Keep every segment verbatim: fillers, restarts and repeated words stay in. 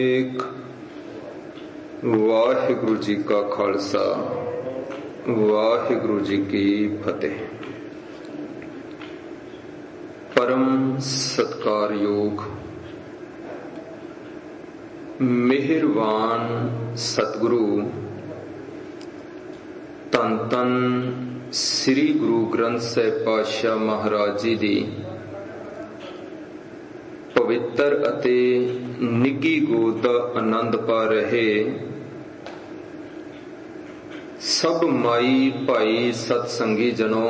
ਇੱਕ ਵਾਹਿਗੁਰੂ ਜੀ ਕਾ ਖਾਲਸਾ ਵਾਹਿਗੁਰੂ ਜੀ ਕੀ ਫਤਿਹ। ਪਰਮ ਸਤਿਕਾਰਯੋਗ ਮਿਹਰਬਾਨ ਸਤਿਗੁਰੂ ਧੰਨ ਧੰਨ ਸ੍ਰੀ ਗੁਰੂ ਗ੍ਰੰਥ ਸਾਹਿਬ ਪਾਤਸ਼ਾਹ ਮਹਾਰਾਜ ਜੀ ਦੀ ਪਵਿੱਤਰ ਅਤੇ ਨਿੱਘੀ ਗੋਦ ਦਾ ਆਨੰਦ ਪਾ ਰਹੇ ਸਭ ਮਾਈ ਭਾਈ ਸਤਸੰਗੀ ਜਨੋ,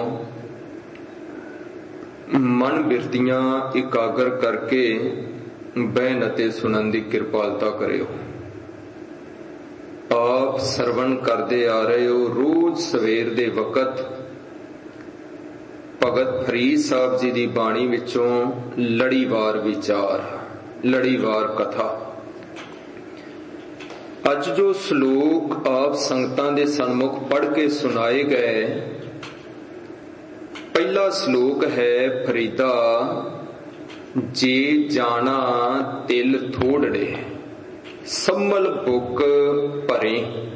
ਮਨ ਬਿਰਤੀਆਂ ਇਕਾਗਰ ਕਰਕੇ ਬਹਿਣ ਅਤੇ ਸੁਣਨ ਦੀ ਕਿਰਪਾਲਤਾ ਕਰਿਓ। ਆਪ ਸਰਵਣ ਕਰਦੇ ਆ ਰਹੇ ਹੋ ਰੋਜ਼ ਸਵੇਰ ਦੇ ਵਕਤ ਭਗਤ ਫਰੀਦ ਸਾਹਿਬ ਜੀ ਦੀ ਬਾਣੀ ਵਿੱਚੋਂ ਲੜੀਵਾਰ ਵਿਚਾਰ, ਲੜੀਵਾਰ ਕਥਾ। ਅੱਜ ਜੋ ਸ਼ਲੋਕ ਆਪ ਸੰਗਤਾਂ ਦੇ ਸਨਮੁਖ ਪੜ੍ਹ ਕੇ ਸੁਣਾਏ ਗਏ, ਪਹਿਲਾ ਸ਼ਲੋਕ ਹੈ ਫਰੀਦਾ ਜੇ ਜਾਣਾ ਤਿਲ ਥੋੜੜੇ ਸੰਮਲ ਬੁੱਕ ਭਰੇ,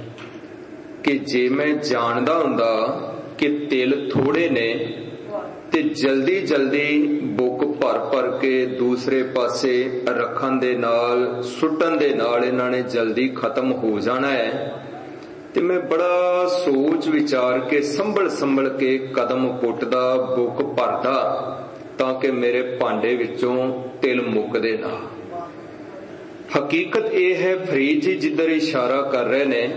ਕਿ ਜੇ ਮੈਂ ਜਾਣਦਾ ਹੁੰਦਾ ਕਿ ਤਿਲ ਥੋੜੇ ਨੇ ਤੇ ਜਲਦੀ ਜਲਦੀ ਬੁੱਕ ਭਰ ਭਰ ਕੇ ਦੂਸਰੇ ਪਾਸੇ ਰੱਖਣ ਦੇ ਨਾਲ, ਸੁੱਟਣ ਦੇ ਨਾਲ ਇਹਨਾਂ ਨੇ ਜਲਦੀ ਖਤਮ ਹੋ ਜਾਣਾ ਹੈ, ਤੇ ਮੈਂ ਬੜਾ ਸੋਚ ਵਿਚਾਰ ਕੇ ਸੰਭਲ ਸੰਭਲ ਕੇ ਕਦਮ ਪੁੱਟਦਾ, ਬੁੱਕ ਭਰਦਾ, ਤਾਂ ਕਿ ਮੇਰੇ ਭਾਂਡੇ ਵਿੱਚੋਂ ਤਿਲ ਮੁੱਕਦੇ ਨਾ। ਹਕੀਕਤ ਇਹ ਹੈ ਫਰੀਦ ਜੀ ਜਿੱਧਰ ਇਸ਼ਾਰਾ ਕਰ ਰਹੇ ਨੇ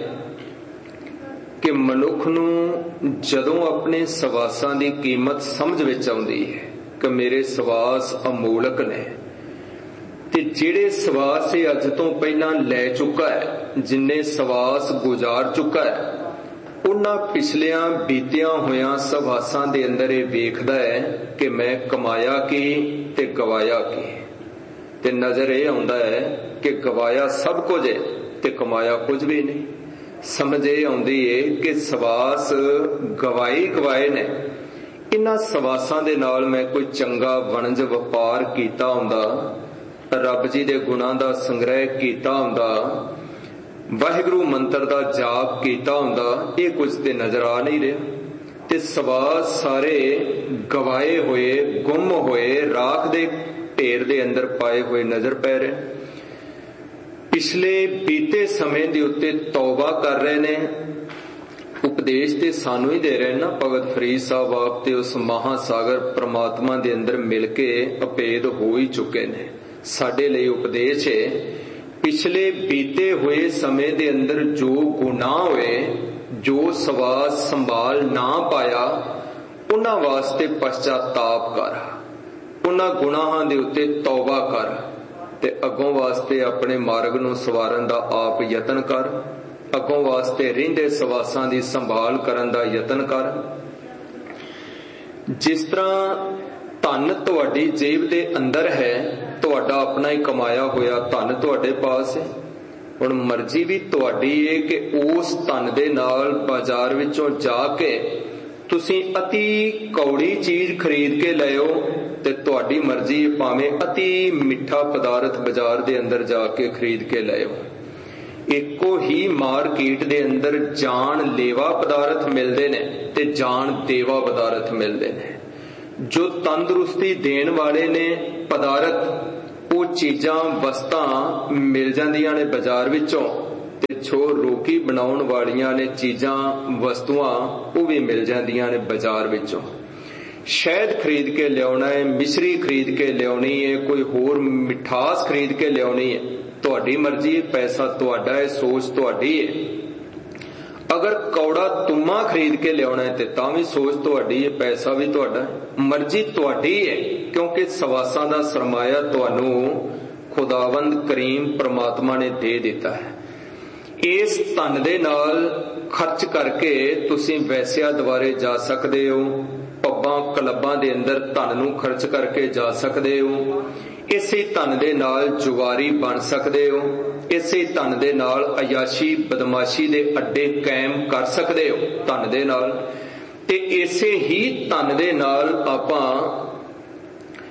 ਕਿ ਮਨੁੱਖ ਨੂੰ ਜਦੋਂ ਆਪਣੇ ਸਵਾਸਾਂ ਦੀ ਕੀਮਤ ਸਮਝ ਵਿੱਚ ਆਉਂਦੀ ਹੈ ਕਿ ਮੇਰੇ ਸਵਾਸ ਅਮੋਲਕ ਨੇ, ਤੇ ਜਿਹੜੇ ਸਵਾਸ ਇਹ ਅੱਜ ਤੋਂ ਪਹਿਲਾਂ ਲੈ ਚੁੱਕਾ ਹੈ, ਜਿੰਨੇ ਸਵਾਸ ਗੁਜ਼ਾਰ ਚੁੱਕਾ ਹੈ, ਉਹਨਾਂ ਪਿਛਲਿਆਂ ਬੀਤਿਆਂ ਹੋਇਆਂ ਸਵਾਸਾਂ ਦੇ ਅੰਦਰ ਇਹ ਵੇਖਦਾ ਹੈ ਕਿ ਮੈਂ ਕਮਾਇਆ ਕੀ ਤੇ ਗਵਾਇਆ ਕੀ, ਤੇ ਨਜ਼ਰ ਇਹ ਆਉਂਦਾ ਹੈ ਕਿ ਗਵਾਇਆ ਸਭ ਕੁਝ ਹੈ ਤੇ ਕਮਾਇਆ ਕੁਝ ਵੀ ਨਹੀਂ। ਸਮਝ ਇਹ ਆਉਂਦੀ ਏ ਕਿ ਸਵਾਸ ਗਵਾਈ ਗਵਾਏ ਨੇ, ਇਹਨਾਂ ਸਵਾਸਾਂ ਦੇ ਨਾਲ ਮੈਂ ਕੋਈ ਚੰਗਾ ਵਣਜ ਵਪਾਰ ਕੀਤਾ ਹੁੰਦਾ, ਰੱਬ ਜੀ ਦੇ ਗੁਣਾਂ ਦਾ ਸੰਗ੍ਰਹਿ ਕੀਤਾ ਹੁੰਦਾ, ਵਾਹਿਗੁਰੂ ਮੰਤਰ ਦਾ ਜਾਪ ਕੀਤਾ ਹੁੰਦਾ, ਇਹ ਕੁਝ ਤੇ ਨਜ਼ਰ ਆ ਨਹੀਂ ਰਿਹਾ, ਤੇ ਸਵਾਸ ਸਾਰੇ ਗਵਾਏ ਹੋਏ, ਗੁੰਮ ਹੋਏ, ਰਾਖ ਦੇ ਢੇਰ ਦੇ ਅੰਦਰ ਪਾਏ ਹੋਏ ਨਜ਼ਰ ਪੈ ਰਹੇ। ਪਿਛਲੇ ਬੀਤੇ ਸਮੇਂ ਦੇ ਉੱਤੇ ਤੌਬਾ ਕਰ ਰਹੇ ਨੇ। ਉਪਦੇਸ਼ ਤੇ ਸਾਨੂੰ ਹੀ ਦੇ ਰਹੇ ਨਾ ਭਗਤ ਫਰੀਦ ਸਾਹਿਬ ਆਪ, ਤੇ ਉਸ ਮਹਾਸਾਗਰ ਪ੍ਰਮਾਤਮਾ ਦੇ ਅੰਦਰ ਮਿਲ ਕੇ ਅਭੇਦ ਹੋ ਹੀ ਚੁੱਕੇ ਨੇ। ਸਾਡੇ ਲਈ ਉਪਦੇਸ਼ ਹੈ, ਪਿਛਲੇ ਬੀਤੇ ਹੋਏ ਸਮੇਂ ਦੇ ਅੰਦਰ ਜੋ ਗੁਨਾਹ ਹੋਏ, ਜੋ ਸਵਾਸ ਸੰਭਾਲ ਨਾ ਪਾਇਆ, ਉਹਨਾਂ ਵਾਸਤੇ ਪਛਤਾਤਾਪ ਕਰ, ਉਹਨਾਂ ਗੁਨਾਹਾਂ ਦੇ ਉੱਤੇ ਤੌਬਾ ਕਰ, ਤੇ ਅੱਗੋਂ ਵਾਸਤੇ ਆਪਣੇ ਮਾਰਗ ਨੂੰ ਸਵਾਰਨ ਦਾ ਆਪ ਯਤਨ ਕਰ, ਅੱਗੋਂ ਵਾਸਤੇ ਰਹਿੰਦੇ ਸਵਾਸਾਂ ਦੀ ਸੰਭਾਲ ਕਰਨ ਦਾ ਯਤਨ ਕਰ। ਜਿਸ ਤਰ੍ਹਾਂ ਧਨ ਤੁਹਾਡੀ ਜੇਬ ਦੇ ਅੰਦਰ ਹੈ, ਤੁਹਾਡਾ ਆਪਣਾ ਹੀ ਕਮਾਇਆ ਹੋਇਆ ਧਨ ਤੁਹਾਡੇ ਪਾਸ ਹੈ, ਹੁਣ ਮਰਜ਼ੀ ਵੀ ਤੁਹਾਡੀ ਹੈ ਕਿ ਉਸ ਧਨ ਦੇ ਨਾਲ ਬਾਜ਼ਾਰ ਵਿੱਚੋਂ ਜਾ ਕੇ ਤੁਸੀਂ ਅਤੀ ਕੌੜੀ ਚੀਜ਼ ਖਰੀਦ ਕੇ ਲਿਓ, ਤੇ ਤੁਹਾਡੀ ਮਰਜ਼ੀ ਭਾਵੇਂ ਅਤੀ ਮਿੱਠਾ ਪਦਾਰਥ ਬਾਜ਼ਾਰ ਦੇ ਅੰਦਰ ਜਾ ਕੇ ਖਰੀਦ ਕੇ ਲਿਓ। ਇੱਕੋ ਹੀ ਮਾਰਕੀਟ ਦੇ ਅੰਦਰ ਜਾਨ ਲੇਵਾ ਪਦਾਰਥ ਮਿਲਦੇ ਨੇ ਤੇ ਜਾਨ ਦੇਵਾ ਪਦਾਰਥ ਮਿਲਦੇ ਨੇ। ਜੋ ਤੰਦਰੁਸਤੀ ਦੇਣ ਵਾਲੇ ਨੇ ਪਦਾਰਥ, ਉਹ ਚੀਜ਼ਾਂ ਵਸਤਾਂ ਮਿਲ ਜਾਂਦੀਆਂ ਨੇ ਬਾਜ਼ਾਰ ਵਿੱਚੋਂ, ਤੇ ਜੋ ਰੋਗੀ ਬਣਾਉਣ ਵਾਲੀਆਂ ਨੇ ਚੀਜ਼ਾਂ ਵਸਤੂਆਂ, ਉਹ ਵੀ ਮਿਲ ਜਾਂਦੀਆਂ ਨੇ ਬਾਜ਼ਾਰ ਵਿੱਚੋਂ। ਸ਼ਹਿਦ ਖਰੀਦ ਕੇ ਲਿਆਉਣਾ ਹੈ, ਮਿਸ਼ਰੀ ਖਰੀਦ ਕੇ ਲਿਆਉਣੀ ਹੈ, ਕੋਈ ਹੋਰ ਮਿਠਾਸ ਖਰੀਦ ਕੇ ਲਿਆਉਣੀ ਹੈ, ਤੁਹਾਡੀ ਮਰਜ਼ੀ ਹੈ, ਪੈਸਾ ਤੁਹਾਡਾ ਹੈ, ਸੋਚ ਤੁਹਾਡੀ ਹੈ। ਅਗਰ ਕੌੜਾ ਤੁਮਾ ਖਰੀਦ ਕੇ ਲਿਆਉਣਾ ਹੈ ਤੇ ਤਾਂ ਵੀ ਸੋਚ ਤੁਹਾਡੀ ਹੈ, ਪੈਸਾ ਵੀ ਤੁਹਾਡਾ ਹੈ, ਮਰਜ਼ੀ ਤੁਹਾਡੀ ਹੈ, ਕਿਉਂਕਿ ਸਵਾਸਾਂ ਦਾ ਸਰਮਾਇਆ ਤੁਹਾਨੂੰ ਖੁਦਾਵੰਦ ਕਰੀਮ ਪ੍ਰਮਾਤਮਾ ਨੇ ਦੇ ਦਿੱਤਾ ਹੈ। ਇਸ ਧਨ ਦੇ ਨਾਲ ਖਰਚ ਕਰਕੇ ਤੁਸੀਂ ਵੈਸਿਆ ਦੁਆਰੇ ਜਾ ਸਕਦੇ ਹੋ, ਪੱਬਾਂ ਕਲੱਬਾਂ ਦੇ ਅੰਦਰ ਧਨ ਨੂੰ ਖਰਚ ਕਰਕੇ ਜਾ ਸਕਦੇ ਹੋ, ਇਸੇ ਧਨ ਦੇ ਨਾਲ ਜੁਆਰੀ ਬਣ ਸਕਦੇ ਹੋ, ਇਸੇ ਧਨ ਦੇ ਨਾਲ ਅਯਾਸ਼ੀ ਬਦਮਾਸ਼ੀ ਦੇ ਅੱਡੇ ਕਾਇਮ ਕਰ ਸਕਦੇ ਹੋ ਧਨ ਦੇ ਨਾਲ, ਤੇ ਇਸੇ ਹੀ ਧਨ ਦੇ ਨਾਲ ਆਪਾਂ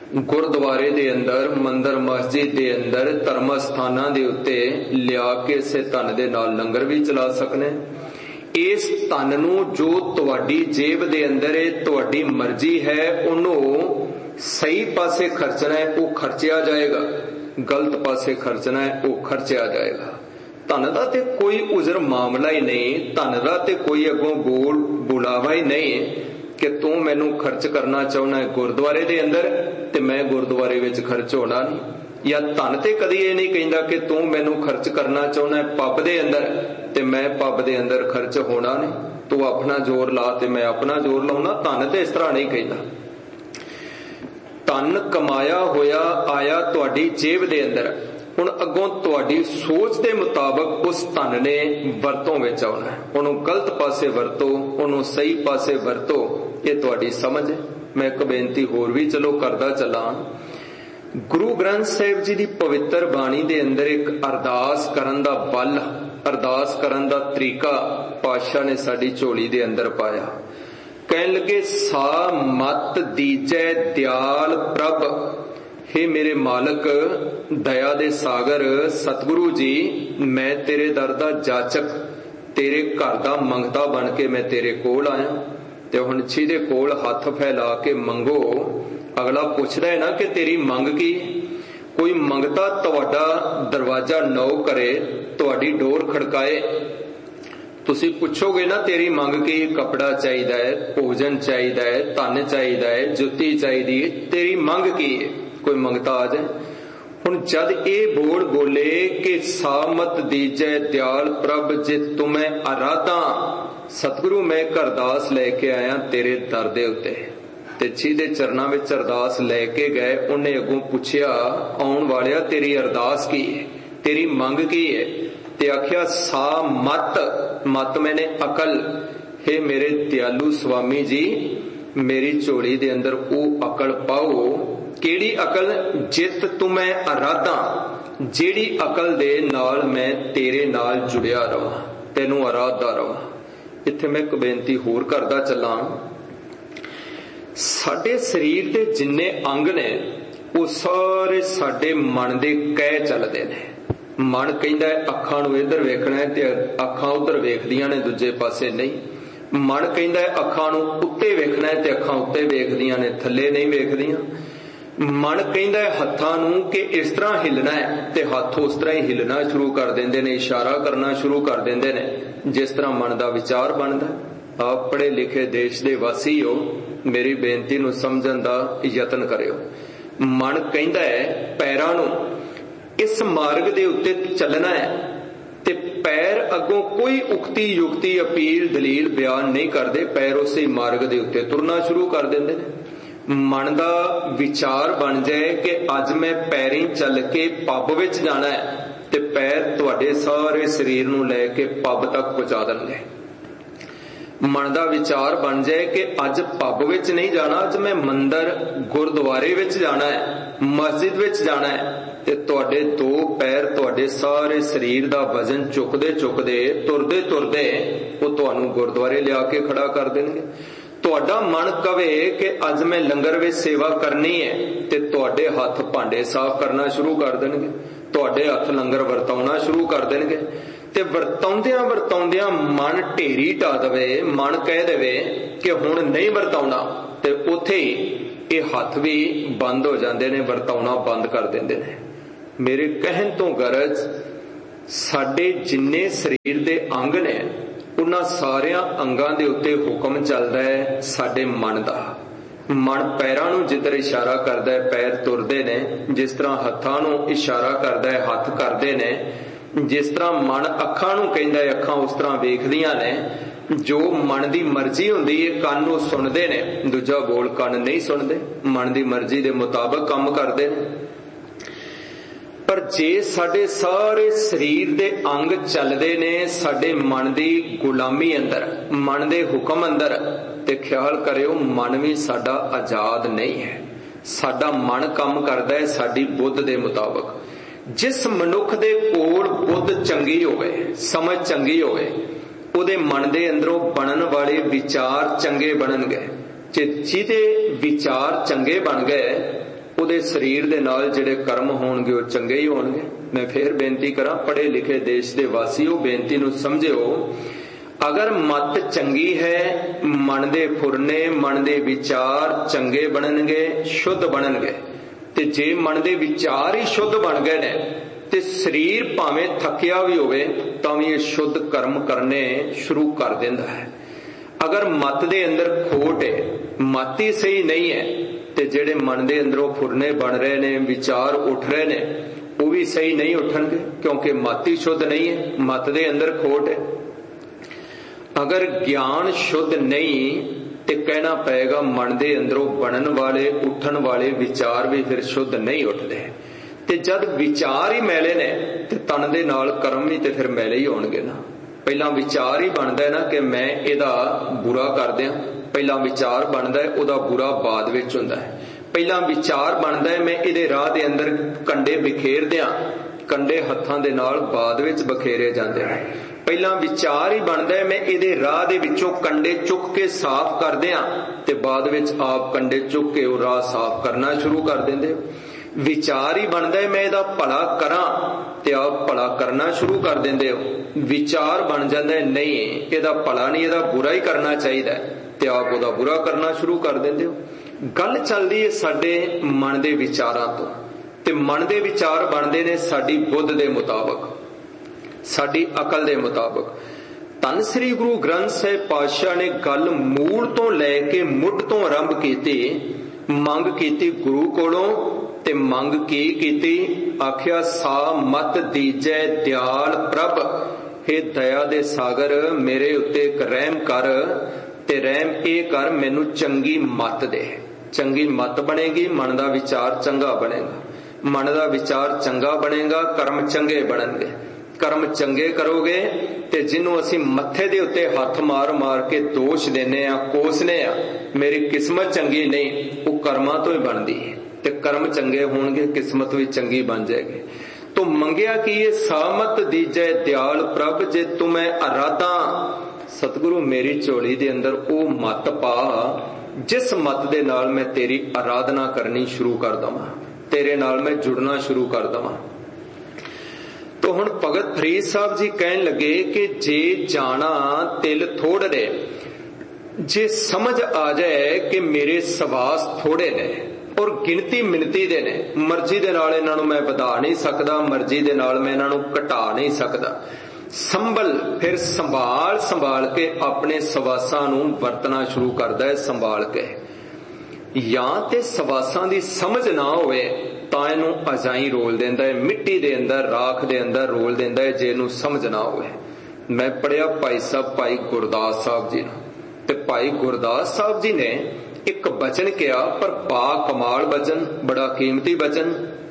गुरुद्वारे दे अंदर, मंदिर मस्जिद दे अंदर, धर्म स्थानां दे उत्ते लिया के इसे धन दे नाल लंगर भी चला सकने। इस धन नूं जो तुहाडी जेब दे अंदर है, तुहाडी मर्जी है, उन्हों सही पासे खर्चना है, वो खर्चिया जाएगा। गलत पासे खर्चना है, वो खर्चिया जाएगा। धन दा ते कोई उजर मामला ही नहीं, धन दा ते कोई अगों बोल बुलावा ही नहीं कि तू मैनू खर्च करना चाहना है गुरुद्वारे दे अंदर ते मैं गुरुद्वारे विच खर्च होना नहीं। या धन ते कदी ये नहीं कहंदा कि तू मैनू खर्च करना चाहना है पब दे अंदर ते मैं पब दे अंदर खर्च होना नहीं। तू अपना जोर ला ते मैं अपना जोर लाउना। धन ते इस तरह नहीं कहंदा। धन कमाया होया आया तुहाडी जेब दे अंदर, हुण अगों तुहाडी सोच दे मुताबक उस धन ने वरतों विच आउणा है। उहनूं गलत पासे वरतो, उहनूं सही पासे वरतो, ये तुहाडी समझ है। मैं एक बेनती होर भी चलो करदा चलां। गुरु ग्रंथ साहिब जी दी पवित्र बाणी दे अंदर एक अरदास करन दा बल, अरदास करन दा तरीका पातशाह ने साडी झोली दे अंदर पाया। कहन लगे, सा मत दीजै दयाल प्रभ, हे मेरे मालक दया दे सागर सतगुरु जी, मैं तेरे दर दा जाचक, तेरे घर दा मंगता बन के मैं तेरे कोल आया। ते हुण जिहदे कोल हथ फैला के मंगो, अगला पुछदा है ना कि तेरी मंग की। कोई मंगता तुहाडा दरवाजा नौ करे, तुहाडी डोर खड़काए, तुसी पुछोगे ना तेरी मंग की, कपड़ा चाहिदा है, भोजन चाहिदा है, धन चाहिदा है, जुत्ती चाहिदी है, तेरी मंग की है। कोई मंगता आ जाए। हुण जद ये बोल बोले कि सामत दीजै दयाल प्रभ, जे तुम्हें अराधा सतगुरु मैं अरदास लैके आया तेरे दर दे उत्ते। ते जिहदे चरनां विच अरदास लैके गए, उन्हें अगों पुछया, आउण वालिया तेरी अरदास की है, तेरी मंग की है? ते आख्या सा मत, मत मैंने अकल, हे मेरे दयालु स्वामी जी मेरी झोली दे अंदर वो अकल पाओ। केड़ी अकल? जित तुम्हें अराधा, जेड़ी अकल दे नाल मैं तेरे नाल जुड़िया रवां, तेनू अराधा रवां। इत्थे मैं एक बेनती होर करदा चलां। साडे शरीर दे जिन्ने अंग ने वो सारे साडे मन दे कह चलदे ने। मन कहंदा है अखां नूं इधर वेखना है ते अखां उधर वेखदियां ने, दूजे पासे नहीं। मन कहंदा है अखां नूं उत्ते वेखना है ते अखां उत्ते वेखदियां ने, थल्ले नहीं वेखदियां। मन कहंदा है हत्थां नूं कि इस तरह हिलना है ते हत्थ उस तरह ही हिलना शुरू कर देंदे ने, इशारा करना शुरू कर देंदे ने, जिस तरह मन दा विचार बनदा। आप पढ़े लिखे देश दे वासी हो, मेरी बेनती नूं समझण दा यतन करियो। मन कहंदा है पैरां नूं इस मार्ग दे उत्ते चलना है ते पैर अगों कोई उक्ति युक्ति अपील दलील बयान नहीं करते, पैर उसे मार्ग दे उत्ते तुरना शुरू कर देंदे ने। मन दा विचार बन जाए कि अज मैं पैरी चल के पब विच जाना है ते पैर तुहाडे सारे शरीर नूं लैके पब तक पहुंचा देणगे। मन दा विचार बन जाए कि अज पब विच नहीं जाना, अज मैं मंदिर गुरुद्वारे विच जाना है, मस्जिद विच जाना है, ते तुहाडे दो पैर तुहाडे सारे शरीर दा वजन चुकदे चुकदे तुरदे तुरदे वो तुहानूं गुरुद्वारे लिया के खड़ा कर देणगे। तुहाडा मन कवे कि अज मैं लंगर विच सेवा करनी है ते तुहाडे हथ भांडे साफ करना शुरू कर देणगे, तुहाडे हथ लंगर वरताउणा शुरू कर देणगे। ते वरताउंदियां वरताउंदियां मन ढेरी ढा दवे, मन कह देवे कि हुण नहीं वरताउणा, ते उत्थे ही ये हथ भी बंद हो जांदे ने, वरताउणा बंद कर देंदे ने। मेरे कहन तो गरज साडे जिन्ने शरीर दे अंग ने उन्हां सारियां अंगां दे उत्ते हुक्म चलदा है साडे मन दा। मन पैरां नूं जिधर इशारा करदा है पैर तुरदे ने, जिस तरह हत्थां नूं इशारा करदा है हथ करदे ने, जिस तरह मन अखां नूं कहंदा है अखां उस तरह वेखदियां ने। जो मन दी मर्जी हुंदी है कान नूं सुणदे ने, दूजा बोल कान नहीं सुणदे, मन दी मर्जी दे मुताबक काम करदे ने। पर जे साडे सारे शरीर दे अंग चलदे ने साडे मन दी गुलामी अंदर, मन दे हुक्म अंदर, ते ख्याल करियो मन भी साडा आजाद नहीं है। साडा मन काम करदा है साडी बुद्ध दे मुताबक। जिस मनुख दे कोल बुद्ध चंगी होवे, समझ चंगी होवे, उहदे मन दे अंदरों बनन वाले विचार चंगे बनणगे। जे जिहदे विचार चंगे बन गए ਉਹਦੇ ਸਰੀਰ ਦੇ ਨਾਲ ਜਿਹੜੇ ਕਰਮ ਹੋਣਗੇ ਉਹ ਚੰਗੇ ਹੀ ਹੋਣਗੇ। ਮੈਂ ਫੇਰ ਬੇਨਤੀ ਕਰਾਂ, ਪੜ੍ਹੇ ਲਿਖੇ ਦੇਸ਼ ਦੇ ਵਾਸੀਓ, ਬੇਨਤੀ ਨੂੰ ਸਮਝਿਓ। ਅਗਰ ਮਤ ਚੰਗੀ ਹੈ, ਮਨ ਦੇ ਫੁਰਨੇ, ਮਨ ਦੇ ਵਿਚਾਰ ਚੰਗੇ ਬਣਨਗੇ, ਸ਼ੁੱਧ ਬਣਨਗੇ। ਤੇ ਜੇ ਮਨ ਦੇ ਵਿਚਾਰ ਹੀ ਸ਼ੁੱਧ ਬਣ ਗਏ ਨੇ ਤੇ ਸਰੀਰ ਭਾਵੇਂ ਥੱਕਿਆ ਵੀ ਹੋਵੇ ਤਾਂ ਵੀ ਇਹ ਸ਼ੁੱਧ ਕਰਮ ਕਰਨੇ ਸ਼ੁਰੂ ਕਰ ਦਿੰਦਾ ਹੈ। ਅਗਰ ਮਤ ਦੇ ਅੰਦਰ ਖੋਟ ਹੈ, ਮਤ ਹੀ ਸਹੀ ਨਹੀਂ ਹੈ, ਤੇ ਜਿਹੜੇ ਮਨ ਦੇ ਅੰਦਰੋਂ ਫੁਰਨੇ ਬਣ ਰਹੇ ਨੇ, ਵਿਚਾਰ ਉੱਠ ਰਹੇ ਨੇ, ਉਹ ਵੀ ਸਹੀ ਨਹੀਂ ਉੱਠਣਗੇ, ਕਿਉਂਕਿ ਮਤ ਹੀ ਸ਼ੁੱਧ ਨਹੀਂ ਹੈ, ਮਤ ਦੇ ਅੰਦਰ ਖੋਟ ਹੈ। ਅਗਰ ਗਿਆਨ ਸ਼ੁੱਧ ਨਹੀਂ ਤੇ ਕਹਿਣਾ ਪਏਗਾ ਮਨ ਦੇ ਅੰਦਰੋਂ ਬਣਨ ਵਾਲੇ, ਉੱਠਣ ਵਾਲੇ ਵਿਚਾਰ ਵੀ ਫਿਰ ਸ਼ੁੱਧ ਨਹੀਂ ਉੱਠਦੇ। ਤੇ ਜਦ ਵਿਚਾਰ ਹੀ ਮੈਲੇ ਨੇ ਤੇ ਤਨ ਦੇ ਨਾਲ ਕਰਮ ਵੀ ਤੇ ਫਿਰ ਮੈਲੇ ਹੀ ਹੋਣਗੇ ਨਾ। ਪਹਿਲਾਂ ਵਿਚਾਰ ਹੀ ਬਣਦਾ ਨਾ ਕਿ ਮੈਂ ਇਹਦਾ ਬੁਰਾ ਕਰ ਦਿਆਂ, ਪਹਿਲਾਂ ਵਿਚਾਰ ਬਣਦਾ ਹੈ, ਉਹਦਾ ਬੁਰਾ ਬਾਅਦ ਵਿੱਚ ਹੁੰਦਾ ਹੈ। ਪਹਿਲਾਂ ਵਿਚਾਰ ਬਣਦਾ ਹੈ ਮੈਂ ਇਹਦੇ ਰਾਹ ਦੇ ਅੰਦਰ ਕੰਡੇ ਬਿਖੇਰ ਦਿਆਂ, ਕੰਡੇ ਹੱਥਾਂ ਦੇ ਨਾਲ ਬਾਅਦ ਵਿੱਚ ਬਖੇਰੇ ਜਾਂਦੇ ਨੇ। ਪਹਿਲਾਂ ਵਿਚਾਰ ਹੀ ਬਣਦਾ ਹੈ ਮੈਂ ਇਹਦੇ ਰਾਹ ਦੇ ਵਿੱਚੋਂ ਕੰਡੇ ਚੁੱਕ ਕੇ ਸਾਫ਼ ਕਰ ਦਿਆਂ, ਤੇ ਬਾਅਦ ਵਿੱਚ ਆਪ ਕੰਡੇ ਚੁੱਕ ਕੇ ਉਹ ਰਾਹ ਸਾਫ਼ ਕਰਨਾ ਸ਼ੁਰੂ ਕਰ ਦਿੰਦੇ। ਵਿਚਾਰ ਹੀ ਬਣਦਾ ਹੈ ਮੈਂ ਇਹਦਾ ਭਲਾ ਕਰਾਂ, ਤੇ ਆਪ ਭਲਾ ਕਰਨਾ ਸ਼ੁਰੂ ਕਰ ਦਿੰਦੇ ਹੋ। ਵਿਚਾਰ ਬਣ ਜਾਂਦਾ ਹੈ ਨਹੀਂ ਇਹਦਾ ਭਲਾ ਨਹੀਂ, ਇਹਦਾ ਬੁਰਾ ਹੀ ਕਰਨਾ ਚਾਹੀਦਾ, ਤੇ ਆਪ ਉਹਦਾ ਬੁਰਾ ਕਰਨਾ ਸ਼ੁਰੂ ਕਰ ਦਿੰਦੇ ਹੋ। ਗੱਲ ਚੱਲਦੀ ਹੈ ਸਾਡੇ ਮਨ ਦੇ ਵਿਚਾਰਾਂ ਤੋਂ, ਤੇ ਮਨ ਦੇ ਵਿਚਾਰ ਬਣਦੇ ਨੇ ਸਾਡੀ ਬੁੱਧ ਦੇ ਮੁਤਾਬਕ, ਸਾਡੀ ਅਕਲ ਦੇ ਮੁਤਾਬਕ। ਧੰਨ ਸ੍ਰੀ ਗੁਰੂ ਗ੍ਰੰਥ ਸਾਹਿਬ ਪਾਤਸ਼ਾਹ ਨੇ ਗੱਲ ਮੂਲ ਤੋਂ ਲੈ ਕੇ ਮੁੱਢ ਤੋਂ ਆਰੰਭ ਕੀਤੀ। ਮੰਗ ਕੀਤੀ ਗੁਰੂ ਕੋਲੋਂ, ਤੇ ਮੰਗ ਕੀ ਕੀਤੀ? ਆਖਿਆ ਸਾ ਮਤ ਦੀਜੈ ਦਿਆਲ ਪ੍ਰਭ, ਹੇ ਦਇਆ ਦੇ ਸਾਗਰ ਮੇਰੇ ਉੱਤੇ ਇੱਕ ਰਹਿਮ ਕਰ, ਤੇ ਰਹਿਮ ਇਹ ਕਰ ਮੈਨੂੰ ਚੰਗੀ ਮੱਤ ਦੇ। ਚੰਗੀ ਮੱਤ ਬਣੇਗੀ, ਮਨ ਦਾ ਵਿਚਾਰ ਚੰਗਾ ਬਣੇਗਾ, ਮਨ ਦਾ ਵਿਚਾਰ ਚੰਗਾ ਬਣੇਗਾ, ਕਰਮ ਚੰਗੇ ਬਣਨਗੇ। ਕਰਮ ਚੰਗੇ ਕਰੋਗੇ ਤੇ ਜਿਹਨੂੰ ਅਸੀਂ ਮੱਥੇ ਦੇ ਉੱਤੇ ਹੱਥ ਮਾਰ ਮਾਰ ਕੇ ਦੋਸ਼ ਦਿੰਨੇ ਆ, ਕੋਸਨੇ ਆ, ਮੇਰੀ ਕਿਸਮਤ ਚੰਗੀ ਨਹੀਂ, ਉਹ ਕਰਮਾਂ ਤੋਂ ਹੀ ਬਣਦੀ ਹੈ। ਤੇ ਕਰਮ ਚੰਗੇ ਹੋਣਗੇ, ਕਿਸਮਤ ਵੀ ਚੰਗੀ ਬਣ ਜਾਏਗੀ। ਤੋ ਮੰਗਿਆ ਕਿ ਇਹ ਸਾਮਤ ਦੀਜੈ ਦਿਆਲ ਪ੍ਰਭ, ਜੇ ਤੁਮੈ ਅਰਾਧਾ, ਸਤਿਗੁਰੂ ਮੇਰੀ ਝੋਲੀ ਦੇ ਅੰਦਰ ਉਹ ਮੱਤ ਪਾ ਜਿਸ ਮੱਤ ਦੇ ਨਾਲ ਮੈਂ ਤੇਰੀ ਆਰਾਧਨਾ ਕਰਨੀ ਸ਼ੁਰੂ ਕਰ ਦਵਾਂ, ਤੇਰੇ ਨਾਲ ਮੈਂ ਜੁੜਨਾ ਸ਼ੁਰੂ ਕਰ ਦਵਾਂ। ਤੋ ਹੁਣ ਭਗਤ ਫਰੀਦ ਸਾਹਿਬ ਜੀ ਕਹਿਣ ਲੱਗੇ ਕਿ ਜੇ ਜਾਣਾ ਤਿਲ ਥੋੜੜੇ, ਜੇ ਸਮਝ ਆ ਜਾਏ ਕਿ ਮੇਰੇ ਸਵਾਸ ਥੋੜੇ ਨੇ ਔਰ ਗਿਣਤੀ ਮਿਣਤੀ ਦੇ ਨੇ, ਮਰਜ਼ੀ ਦੇ ਨਾਲ ਇਹਨਾਂ ਨੂੰ ਮੈਂ ਵਧਾ ਨਹੀਂ ਸਕਦਾ, ਮਰਜ਼ੀ ਦੇ ਨਾਲ ਮੈਂ ਇਹਨਾਂ ਨੂੰ ਘਟਾ ਨਹੀਂ ਸਕਦਾ, ਸੰਭਲ ਫਿਰ ਸੰਭਾਲ ਸੰਭਾਲ ਕੇ ਆਪਣੇ ਸਵਾਸਾਂ ਨੂੰ ਵਰਤਣਾ ਸ਼ੁਰੂ ਕਰਦਾ ਹੈ, ਸੰਭਾਲ ਕੇ। ਜਾਂ ਤੇ ਸਵਾਸਾਂ ਦੀ ਸਮਝ ਨਾ ਹੋਵੇ ਤਾਂ ਇਹਨੂੰ ਅਜਾਈ ਰੋਲ ਦਿੰਦਾ ਹੈ, ਮਿੱਟੀ ਦੇ ਅੰਦਰ, ਰਾਖ ਦੇ ਅੰਦਰ ਰੋਲ ਦਿੰਦਾ ਹੈ, ਜੇ ਇਹਨੂੰ ਸਮਝ ਨਾ ਹੋਵੇ। ਮੈਂ ਪੜਿਆ ਭਾਈ ਸਾਹਿਬ ਭਾਈ ਗੁਰਦਾਸ ਸਾਹਿਬ ਜੀ ਨੂੰ, ਤੇ ਭਾਈ ਗੁਰਦਾਸ ਸਾਹਿਬ ਜੀ ਨੇ ਇੱਕ ਬਚਨ ਕਿਹਾ, ਪਰ ਬਾ ਕਮਾਲ ਬਚਨ, ਬੜਾ ਕੀਮਤੀ ਬਚਨ।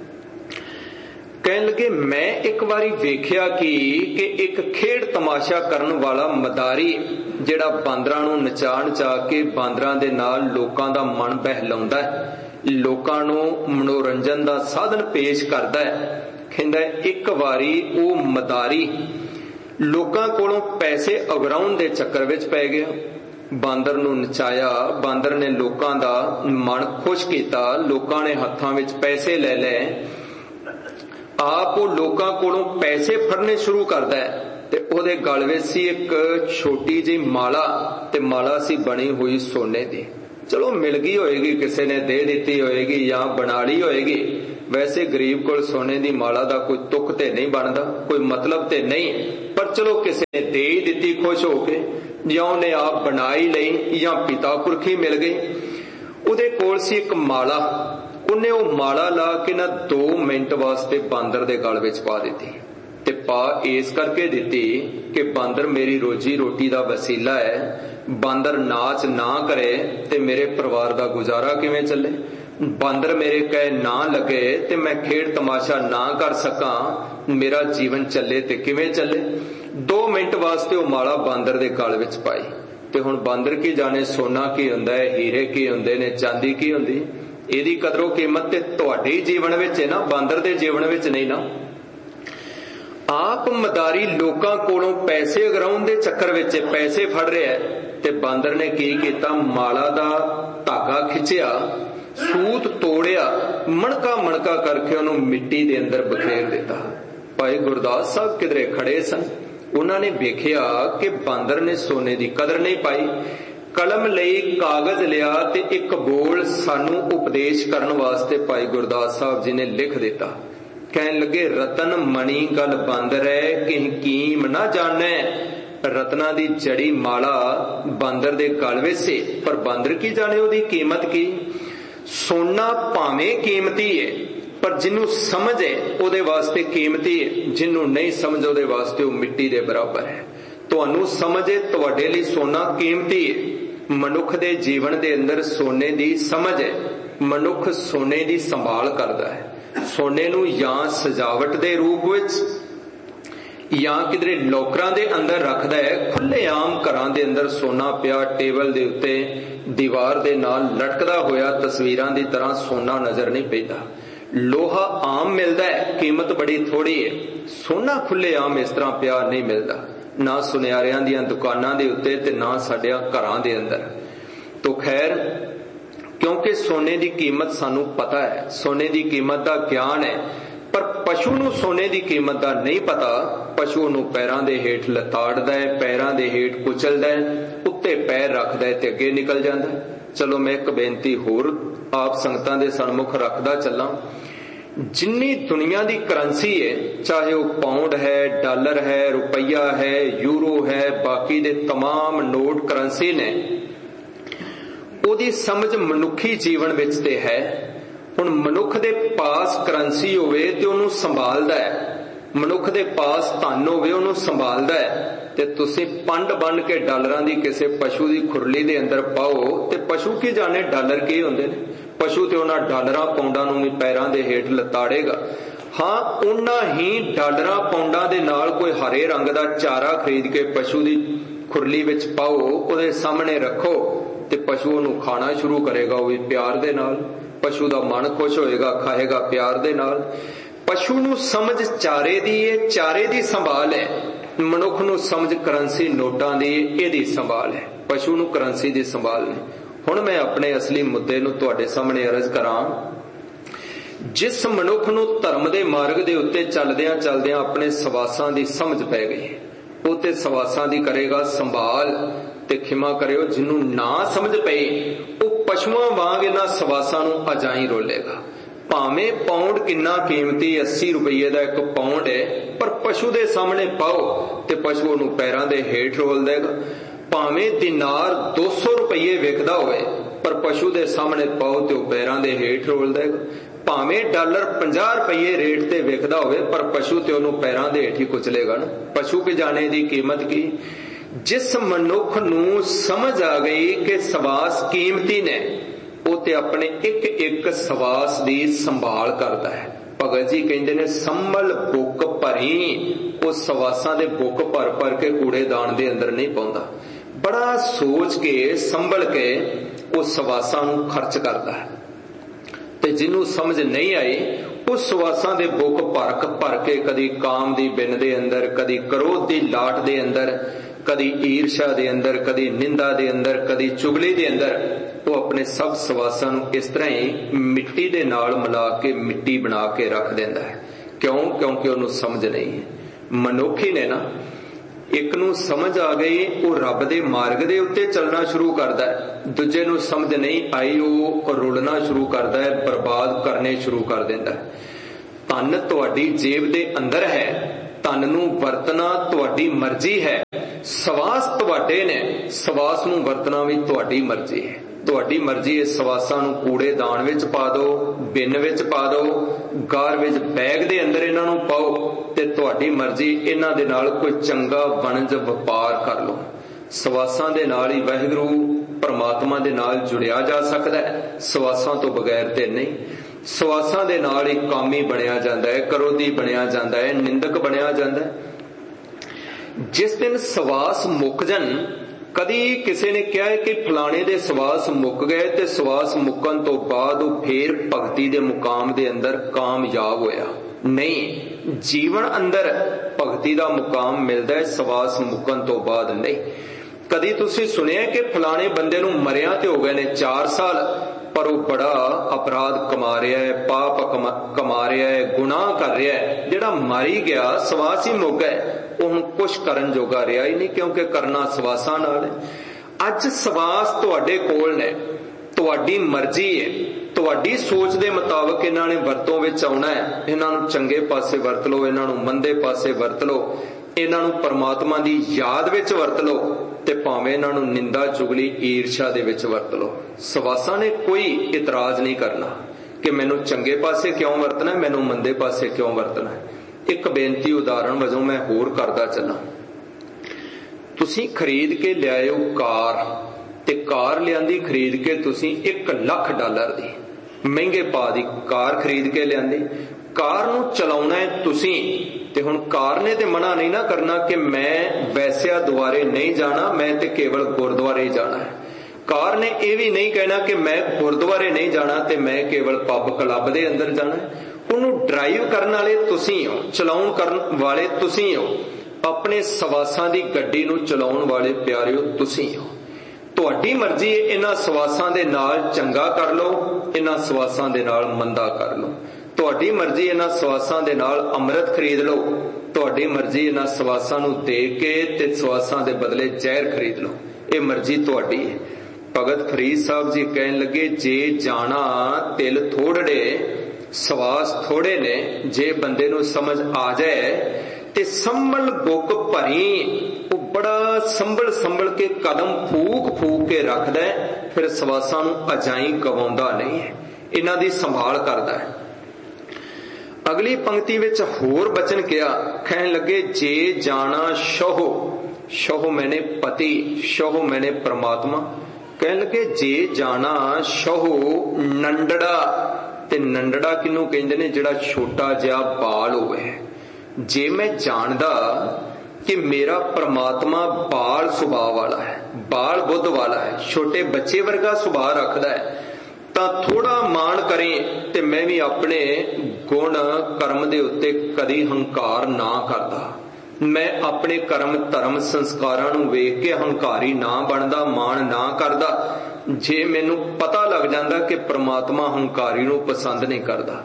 ਕਹਿਣ ਲੱਗੇ ਮੈਂ ਇੱਕ ਵਾਰੀ ਵੇਖਿਆ ਕਿ ਕਿ ਇੱਕ ਖੇਡ ਤਮਾਸ਼ਾ ਕਰਨ ਵਾਲਾ ਮਦਾਰੀ ਜਿਹੜਾ ਬਾਂਦਰਾਂ ਨੂੰ ਨਚਾ ਨਚਾ ਕੇ ਬਾਂਦਰਾਂ ਦੇ ਨਾਲ ਲੋਕਾਂ ਦਾ ਮਨ ਬਹਿਲਾਉਂਦਾ ਹੈ, ਲੋਕਾਂ ਨੂੰ ਮਨੋਰੰਜਨ ਦਾ ਸਾਧਨ ਪੇਸ਼ ਕਰਦਾ ਹੈ। ਕਹਿੰਦਾ ਇੱਕ ਵਾਰੀ ਉਹ ਮਦਾਰੀ ਲੋਕਾਂ ਕੋਲੋਂ ਪੈਸੇ ਅਗਰਾਉਣ ਦੇ ਚੱਕਰ ਵਿੱਚ ਪੈ ਗਿਆ। ਬਾਂਦਰ ਨੂੰ ਨਚਾਇਆ, ਬਾਂਦਰ ਨੇ ਲੋਕਾਂ ਦਾ ਮਨ ਖੁਸ਼ ਕੀਤਾ, ਲੋਕਾਂ ਨੇ ਹੱਥਾਂ ਵਿੱਚ ਪੈਸੇ ਲੈ ਲਏ, ਆਪ ਉਹ ਲੋਕਾਂ ਕੋਲੋਂ ਪੈਸੇ ਫੜਨੇ ਸ਼ੁਰੂ ਕਰਦਾ ਹੈ। ਤੇ ਉਹਦੇ ਗਲ ਵਿੱਚ ਸੀ ਇੱਕ ਛੋਟੀ ਜਿਹੀ ਮਾਲਾ, ਤੇ ਮਾਲਾ ਸੀ ਬਣੀ ਹੋਈ ਸੋਨੇ ਦੀ। ਚਲੋ ਮਿਲ ਗਈ ਹੋਏਗੀ, ਕਿਸੇ ਨੇ ਦੇ ਦਿੱਤੀ ਹੋਏਗੀ ਜਾਂ ਬਣਾ ਲਈ ਹੋਏਗੀ। ਵੈਸੇ ਗਰੀਬ ਕੋਲ ਸੋਨੇ ਦੀ ਮਾਲਾ ਦਾ ਕੋਈ ਤੁਕ ਤੇ ਨਹੀਂ ਬਣਦਾ, ਕੋਈ ਮਤਲਬ ਤੇ ਨਹੀਂ, ਪਰ ਚਲੋ ਕਿਸੇ ਨੇ ਦੇ ਹੀ ਦਿੱਤੀ ਖੁਸ਼ ਹੋ ਕੇ, ਜਾਂ ਉਹਨੇ ਆਪ ਬਣਾਈ ਲਈ, ਜਾਂ ਪਿਤਾ ਪੁਰਖੀ ਮਿਲ ਗਈ। ਉਹਦੇ ਕੋਲ ਸੀ ਇੱਕ ਮਾਲਾ, ਉਹਨੇ ਉਹ ਮਾਲਾ ਲਾ ਕੇ ਨਾ ਦੋ ਮਿੰਟ ਵਾਸਤੇ ਬਾਂਦਰ ਦੇ ਗਲ ਵਿੱਚ ਪਾ ਦਿੱਤੀ। ਤੇ ਪਾ ਇਸ ਕਰਕੇ ਦਿੱਤੀ ਕਿ ਬਾਂਦਰ ਮੇਰੀ ਰੋਜੀ ਰੋਟੀ ਦਾ ਵਸੀਲਾ ਹੈ, ਬਾਂਦਰ ਨਾਚ ਨਾ ਕਰੇ ਤੇ ਮੇਰੇ ਪਰਿਵਾਰ ਦਾ ਗੁਜ਼ਾਰਾ ਕਿਵੇਂ ਚੱਲੇ, ਬਾਂਦਰ ਮੇਰੇ ਕਹੇ ਨਾ ਲੱਗੇ ਤੇ ਮੈਂ ਖੇਡ ਤਮਾਸ਼ਾ ਨਾ ਕਰ ਸਕਾਂ, ਮੇਰਾ ਜੀਵਨ ਚੱਲੇ ਤੇ ਕਿਵੇਂ ਚੱਲੇ। ਦੋ ਮਿੰਟ ਵਾਸਤੇ ਉਹ ਮਾਲਾ ਬਾਂਦਰ ਦੇ ਗਲ ਵਿੱਚ ਪਾਈ। ਤੇ ਹੁਣ ਬਾਂਦਰ ਕੀ ਜਾਣੇ ਸੋਨਾ ਕੀ ਹੁੰਦਾ ਹੈ, ਹੀਰੇ ਕੀ ਹੁੰਦੇ ਨੇ, ਚਾਂਦੀ ਕੀ ਹੁੰਦੀ, ਇਹਦੀ ਕਦਰੋਂ ਕੀਮਤ ਤੇ ਤੁਹਾਡੇ ਜੀਵਨ ਵਿੱਚ ਹੈ ਨਾ, ਬਾਂਦਰ ਦੇ ਜੀਵਨ ਵਿੱਚ ਨਹੀਂ ਨਾ। ਆਪ ਮਦਾਰੀ ਲੋਕਾਂ ਕੋਲੋਂ ਪੈਸੇ ਅਗਰਾਉਣ ਦੇ ਚੱਕਰ ਵਿੱਚ ਪੈਸੇ ਫੜ ਰਿਹਾ, ਤੇ ਬਾਂਦਰ ਨੇ ਕੀ ਕੀਤਾ, ਮਾਲਾ ਦਾ ਧਾਗਾ ਖਿੱਚਿਆ सूत तोड़िया, मणका मणका करके उन्होंने मिट्टी दे अंदर बखेर दिता। भाई गुरदास साहब किधरे खड़े सन, उन्होंने वेखिया कि बांदर ने सोने की कदर नहीं पाई। कलम लई, कागज लिया ते एक बोल सानू उपदेश करन वास्ते भाई गुरदास साहब जी ने लिख दिता। कहन लगे, रतन मणि गल बांदर है, किह कीम ना जाने। रत्ना दी जड़ी माला बांदर दे गल विच सी, पर बांदर की जाने ओदी कीमत की। सोना भावें कीमती है, पर जिन्नू समझ है ओदे वास्ते कीमती है, जिन्नू नहीं समझ ओदे वास्ते वो मिट्टी दे बराबर है। तुहानू समझ है तुहाडे लई सोना कीमती है। मनुख दे जीवन दे अंदर सोने दी समझ है। मनुख सोने दी संभाल करदा है। सोने नू या सजावट दे रूप विच या किधरे लॉकरां दे अंदर रखदा है। खुले आम घरां दे अंदर सोना पिया टेबल दे उत्ते दीवार दे नाल लटकदा होया तस्वीरां दी तरह सोना नजर नहीं पैंदा। लोहा आम मिलदा है, कीमत बड़ी थोड़ी है। सोना खुले आम इस तरह पिया नहीं मिलदा, ना सुनियारियां दियां दुकानां दे उत्ते ते ना साडियां घरां दे अंदर। तो खैर, क्योंकि सोने दी कीमत सानू पता है, सोने दी कीमत दा ज्ञान है, पर पशु नू सोने दी कीमत दा नहीं पता। पशु नू पैरां दे हेठ लताड़दा है, पैरां दे हेठ कुचलदा है, उत्ते पैर रखदा है ते अगे निकल जांदा है। चलो मैं एक बेनती होर आप संगतां दे सन्मुख रखदा चलां। जिन्नी दुनिया दी करंसी है, चाहे वो पाउंड है, डॉलर है, रुपया है, यूरो है, बाकी दे तमाम नोट करंसी ने, ओदी समझ मनुखी जीवन विच ते है। हुण मनुख दे पास करंसी होवे ते ओनू संभालदा है, मनुख दे पास धन होवे ओनू संभालदा है। ते तुसी पंड बन के डॉलरां दी किसे पशु दी खुरली दे अंदर पाओ ते पशु की जाने डॉलर की हुंदे ने। पशु ते उन्हां डॉलरां पाउंडां नूं भी पैरां दे हेठ लताड़ेगा। हाँ, उन्हां ही डॉलरां पाउंडां दे नाल कोई हरे रंग दा चारा खरीद के पशु दी खुरली विच पाओ, ओदे सामने रखो ते पशु ओनू खाना शुरू करेगा, वो भी प्यार दे नाल। पशु दा मन खुश होएगा, खाएगा प्यार दे नाल। पशु नू समझ चारे दी है, चारे दी संभाल है। मनुख नू समझ करंसी नोटां दी, इहदी संभाल है। पशु नू करंसी दी संभाल नहीं। हुण मैं अपने असली मुद्दे नू तुहाडे सामने अर्ज करां। जिस मनुख नू धर्म दे मार्ग दे उत्ते चलदियां चलदियां अपने सवासां दी समझ पै गई, ਉਹ ਤੇ ਸਵਾਸਾਂ ਦੀ ਕਰੇਗਾ ਸੰਭਾਲ ਤੇ ਖਿਮਾ ਕਰਿਓ। ਜਿਹਨੂੰ ਨਾ ਸਮਝ ਪਈ ਉਹ ਪਸ਼ੂਆਂ ਵਾਂਗ ਇਹਨਾਂ ਸਵਾਸਾਂ ਨੂੰ ਅਜਾਈ ਰੋਲੇਗਾ। ਭਾਵੇਂ ਪਾਉਂਡ ਕਿੰਨਾ ਕੀਮਤੀ अस्सी ਰੁਪਏ ਦਾ ਇੱਕ ਪਾਉਂਡ ਹੈ, ਪਰ ਪਸ਼ੂ ਦੇ ਸਾਹਮਣੇ ਪਾਓ ਤੇ ਪਸ਼ੂ ਉਹਨੂੰ ਪੈਰਾਂ ਦੇ ਹੇਠ ਰੋਲ ਦੇਗਾ। ਭਾਵੇਂ ਦਿਨਾਰ दो सौ ਰੁਪਏ ਵਿਕਦਾ ਹੋਵੇ, ਪਰ ਪਸ਼ੂ ਦੇ ਸਾਹਮਣੇ ਪਾਓ ਤੇ ਉਹ ਪੈਰਾਂ ਦੇ ਹੇਠ ਰੋਲ ਦੇਗਾ। ਭਾਵੇਂ ਡਾਲਰ ਪੰਜਾਹ ਰੁਪਏ ਰੇਟ ਤੇ ਵਿਕਦਾ ਹੋਵੇ, ਪਰ ਪਸ਼ੂ ਤੇ ਉਹਨੂੰ ਪੈਰਾਂ ਦੇ ਹੇਠ ਹੀ ਕੁਚਲੇਗਾ ਨਾ। ਪਸ਼ੂ ਕੇ ਜਾਣੇ ਦੀ ਕੀਮਤ ਕੀ। ਜਿਸ ਮਨੁੱਖ ਨੂੰ ਸਮਝ ਆ ਗਈ ਕਿ ਸਵਾਸ ਕੀਮਤੀ ਨੇ, ਉਹ ਤੇ ਆਪਣੇ ਇੱਕ ਇੱਕ ਸਵਾਸ ਦੀ ਸੰਭਾਲ ਕਰਦਾ ਹੈ। ਭਗਤ ਜੀ ਕਹਿੰਦੇ ਨੇ ਸੰਭਲ ਬੁੱਕ ਭਰੀ, ਉਹ ਸਵਾਸਾਂ ਦੇ ਬੁੱਕ ਭਰ ਭਰ ਕੇ ਕੂੜੇਦਾਨ ਦੇ ਅੰਦਰ ਨਹੀਂ ਪਾਉਂਦਾ। ਬੜਾ ਸੋਚ ਕੇ ਸੰਭਲ ਕੇ ਉਹ ਸਵਾਸਾਂ ਨੂੰ ਖਰਚ ਕਰਦਾ ਹੈ। ਤੇ ਜਿਹਨੂੰ ਸਮਝ ਨਹੀਂ ਆਈ ਉਹ ਸਵਾਸਾਂ ਦੇ ਬੁੱਕ ਭਰ ਭਰ ਕੇ ਕਦੀ ਕਾਮ ਦੀ ਬਿਨ ਦੇ ਅੰਦਰ, ਕਦੀ ਕ੍ਰੋਧ ਦੀ ਲਾਟ ਦੇ ਅੰਦਰ, ਕਦੀ ਈਰਸ਼ਾ ਦੇ ਅੰਦਰ, ਕਦੀ ਨਿੰਦਾ ਦੇ ਅੰਦਰ, ਕਦੀ ਚੁਗਲੀ ਦੇ ਅੰਦਰ, ਉਹ ਆਪਣੇ ਸਭ ਸਵਾਸਾਂ ਨੂੰ ਇਸ ਤਰ੍ਹਾਂ ਹੀ ਮਿੱਟੀ ਦੇ ਨਾਲ ਮਿਲਾ ਕੇ ਮਿੱਟੀ ਬਣਾ ਕੇ ਰੱਖ ਦਿੰਦਾ ਹੈ। ਕਿਉਂ? ਕਿਉਂਕਿ ਉਹਨੂੰ ਸਮਝ ਨਹੀਂ ਹੈ। ਮਨੁੱਖੀ ਨੇ ਨਾ, ਇੱਕ ਨੂੰ ਸਮਝ ਆ ਗਈ ਉਹ ਰੱਬ ਦੇ ਮਾਰਗ ਦੇ ਉੱਤੇ ਚੱਲਣਾ ਸ਼ੁਰੂ ਕਰਦਾ ਹੈ। ਦੂਜੇ ਨੂੰ ਸਮਝ ਨਹੀਂ ਆਈ ਉਹ ਰੁਲਣਾ ਸ਼ੁਰੂ ਕਰਦਾ ਹੈ, ਬਰਬਾਦ ਕਰਨੇ ਸ਼ੁਰੂ ਕਰ ਦਿੰਦਾ ਹੈ। ਧਨ ਤੁਹਾਡੀ ਜੇਬ ਦੇ ਅੰਦਰ ਹੈ, ਧਨ ਨੂੰ ਵਰਤਣਾ ਤੁਹਾਡੀ ਮਰਜ਼ੀ ਹੈ। ਸਵਾਸ ਤੁਹਾਡੇ ਨੇ, ਸਵਾਸ ਨੂੰ ਵਰਤਣਾ ਵੀ ਤੁਹਾਡੀ ਮਰਜ਼ੀ ਹੈ। ਤੁਹਾਡੀ ਮਰਜ਼ੀ ਹੈ ਸਵਾਸਾਂ ਨੂੰ ਕੂੜੇਦਾਨ ਵਿੱਚ ਪਾ ਦਿਓ, ਬਿਨ ਵਿੱਚ ਪਾ ਦਿਓ, ਗਾਰ ਵਿੱਚ ਬੈਗ ਦੇ ਅੰਦਰ ਇਹਨਾਂ ਨੂੰ ਪਾਓ, ਤੇ ਤੁਹਾਡੀ ਮਰਜ਼ੀ ਇਹਨਾਂ ਦੇ ਨਾਲ ਕੋਈ ਚੰਗਾ ਵਣਜ ਵਪਾਰ ਕਰ ਲਓ। ਸਵਾਸਾਂ ਦੇ ਨਾਲ ਹੀ ਵਾਹਿਗੁਰੂ ਪਰਮਾਤਮਾ ਦੇ ਨਾਲ ਜੁੜਿਆ ਜਾ ਸਕਦਾ ਹੈ, ਸਵਾਸਾਂ ਤੋਂ ਬਗੈਰ ਤੇ ਨਹੀਂ। ਸਵਾਸਾਂ ਦੇ ਨਾਲ ਹੀ ਕਾਮੀ ਬਣਿਆ ਜਾਂਦਾ ਹੈ, ਕਰੋਧੀ ਬਣਿਆ ਜਾਂਦਾ ਹੈ, ਨਿੰਦਕ ਬਣਿਆ ਜਾਂਦਾ ਹੈ। ਜਿਸ ਦਿਨ ਸਵਾਸ ਮੁੱਕ ਜਾਣ, ਕਦੀ ਕਿਸੇ ਨੇ ਕਿਹਾ ਹੈ ਕਿ ਫਲਾਣੇ ਦੇ ਸਵਾਸ ਮੁੱਕ ਗਏ ਤੇ ਸਵਾਸ ਮੁੱਕਣ ਤੋਂ ਬਾਅਦ ਉਹ ਫੇਰ ਭਗਤੀ ਦੇ ਮੁਕਾਮ ਦੇ ਅੰਦਰ ਕਾਮਯਾਬ ਹੋਇਆ। ਨਹੀਂ, ਜੀਵਨ ਅੰਦਰ ਭਗਤੀ ਦਾ ਮੁਕਾਮ ਮਿਲਦਾ ਹੈ, ਸਵਾਸ ਮੁੱਕਣ ਤੋਂ ਬਾਅਦ ਨਹੀਂ। ਕਦੀ ਤੁਸੀਂ ਸੁਣਿਆ ਕਿ ਫਲਾਣੇ ਬੰਦੇ ਨੂੰ ਮਰਿਆ ਤੇ ਹੋ ਗਏ ਨੇ ਚਾਰ ਸਾਲ, पर वो बड़ा अपराध कमा रहा है, पाप कमा कमा रहा है, गुनाह कर रहा है। जिहड़ा मारी गया सवास ही मुक गए, वो हुण कुछ करन जोगा रहा ही नहीं, क्योंकि करना सवासां नाल है। अज सवास तुहाडे कोल ने, तुहाडी मर्जी है, तुहाडी सोच दे मुताबिक इन्हां ने वरतों विच आउणा है। इन्हां नूं चंगे पासे वरत लो, इन्हां नूं मंदे पासे वरत लो, इन्हां नूं परमात्मा दी याद विच वरत लो, ते भावें इन्हां नूं निंदा चुगली ईर्ष्या दे विच वरत लो। सवासां ने कोई इतराज नहीं करना कि मैनूं चंगे पासे क्यों वरतना है, मैनूं मंदे पासे क्यों वरतना है। एक बेनती उदाहरण वजों मैं होर करदा चलां। तुसीं खरीद के लिआए हो कार, ते कार लिआंदी खरीद के तुसीं एक लख डॉलर दी महंगे पा दी कार खरीद के लिआंदी। कार नूं चलाउणा है तुसीं, ते हुण कार ने ते मना नहीं ना करना कि मैं वैसिया द्वारे नहीं जाना, मैं ते केवल गुरुद्वारे जाना है। कार ने यह भी नहीं कहना कि मैं गुरुद्वारे नहीं जाना ते मैं केवल पब क्लब दे अंदर जाना है। उन्होंने ड्राइव करने वाले तुसीं हो, चलाउण करन वाले तुसीं हो, अपने सवासां दी गड्डी नूं चलाउण वाले प्यारिओ तुसीं हो। तुहाडी मर्जी है, इन्हां सवासां दे नाल चंगा कर लो, इन्हां सवासां दे नाल मंदा कर लो। तुहाडी मर्जी इन्हां सवासां दे नाल अमृत खरीद लो, तुहाडी मर्जी इन्हां सवासां नूं दे के ते सवासां दे बदले जहर खरीद लो, ये मर्जी तुहाडी है। भगत फरीद साहब जी कहन लगे, जे जाना तिल थोड़े सवास थोड़े ने, जे बंदे नूं समझ आ जाए ते संभल बुक भरी, वो बड़ा संभल संभल के कदम फूक फूक के रखदा है, फिर सवासां नूं अजाई गवाउंदा नहीं है, इन्हां दी संभाल करदा है। अगली पंक्ति विच होर बचन किया, कहन लगे, जे जाना शोहो, शोहो मैंने पति, शोहो मैंने परमात्मा। कहन लगे, जे जाना शोहो नंडड़ा, ते नंडड़ा किनू कहंदे ने, जिहड़ा छोटा जिहा बाल होवे। जे मैं जानदा कि मेरा परमात्मा बाल सुभाव वाला है, बाल बुद्ध वाला है, छोटे बच्चे वर्गा सुभाव रखदा है, तां थोड़ा मान करें ते मैं भी अपने गुण कर्म दे उत्ते कदी हंकार ना करदा। मैं अपने कर्म धर्म संस्कारां नूं वेख के हंकारी ना बनदा, मान ना करदा। जे मैनूं पता लग जांदा कि परमात्मा हंकारी नूं पसंद नहीं करदा।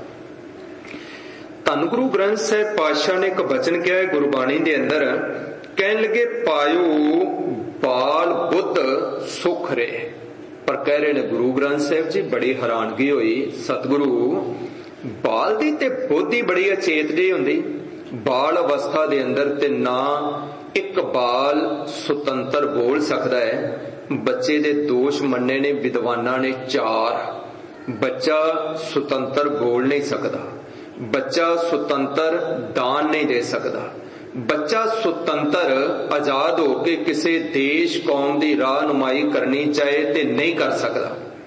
धन गुरु ग्रंथ साहिब पातशाह ने एक वचन किया है गुरबाणी दे अंदर, कहन लगे, पायो बाल बुद्ध सुख रे। पर कह रहे ने गुरु ग्रंथ साहिब जी, बड़ी हैरानगी हुई सतगुरु, बाल दी ते बुद्धि बड़ी अचेत जी हुंदी। बाल अवस्था दे अंदर ते ना एक बाल सुतंत्र बोल सकदा है। बच्चे दे दोष मन्ने ने विद्वानां ने चार। बच्चा सुतंत्र बोल नहीं सकदा, बच्चा सुतंत्र दान नहीं दे सकदा, बच्चा सुतंत्र आजाद होके किसी देश कौम की राहनुमाई करनी चाहे ते नहीं कर सकता,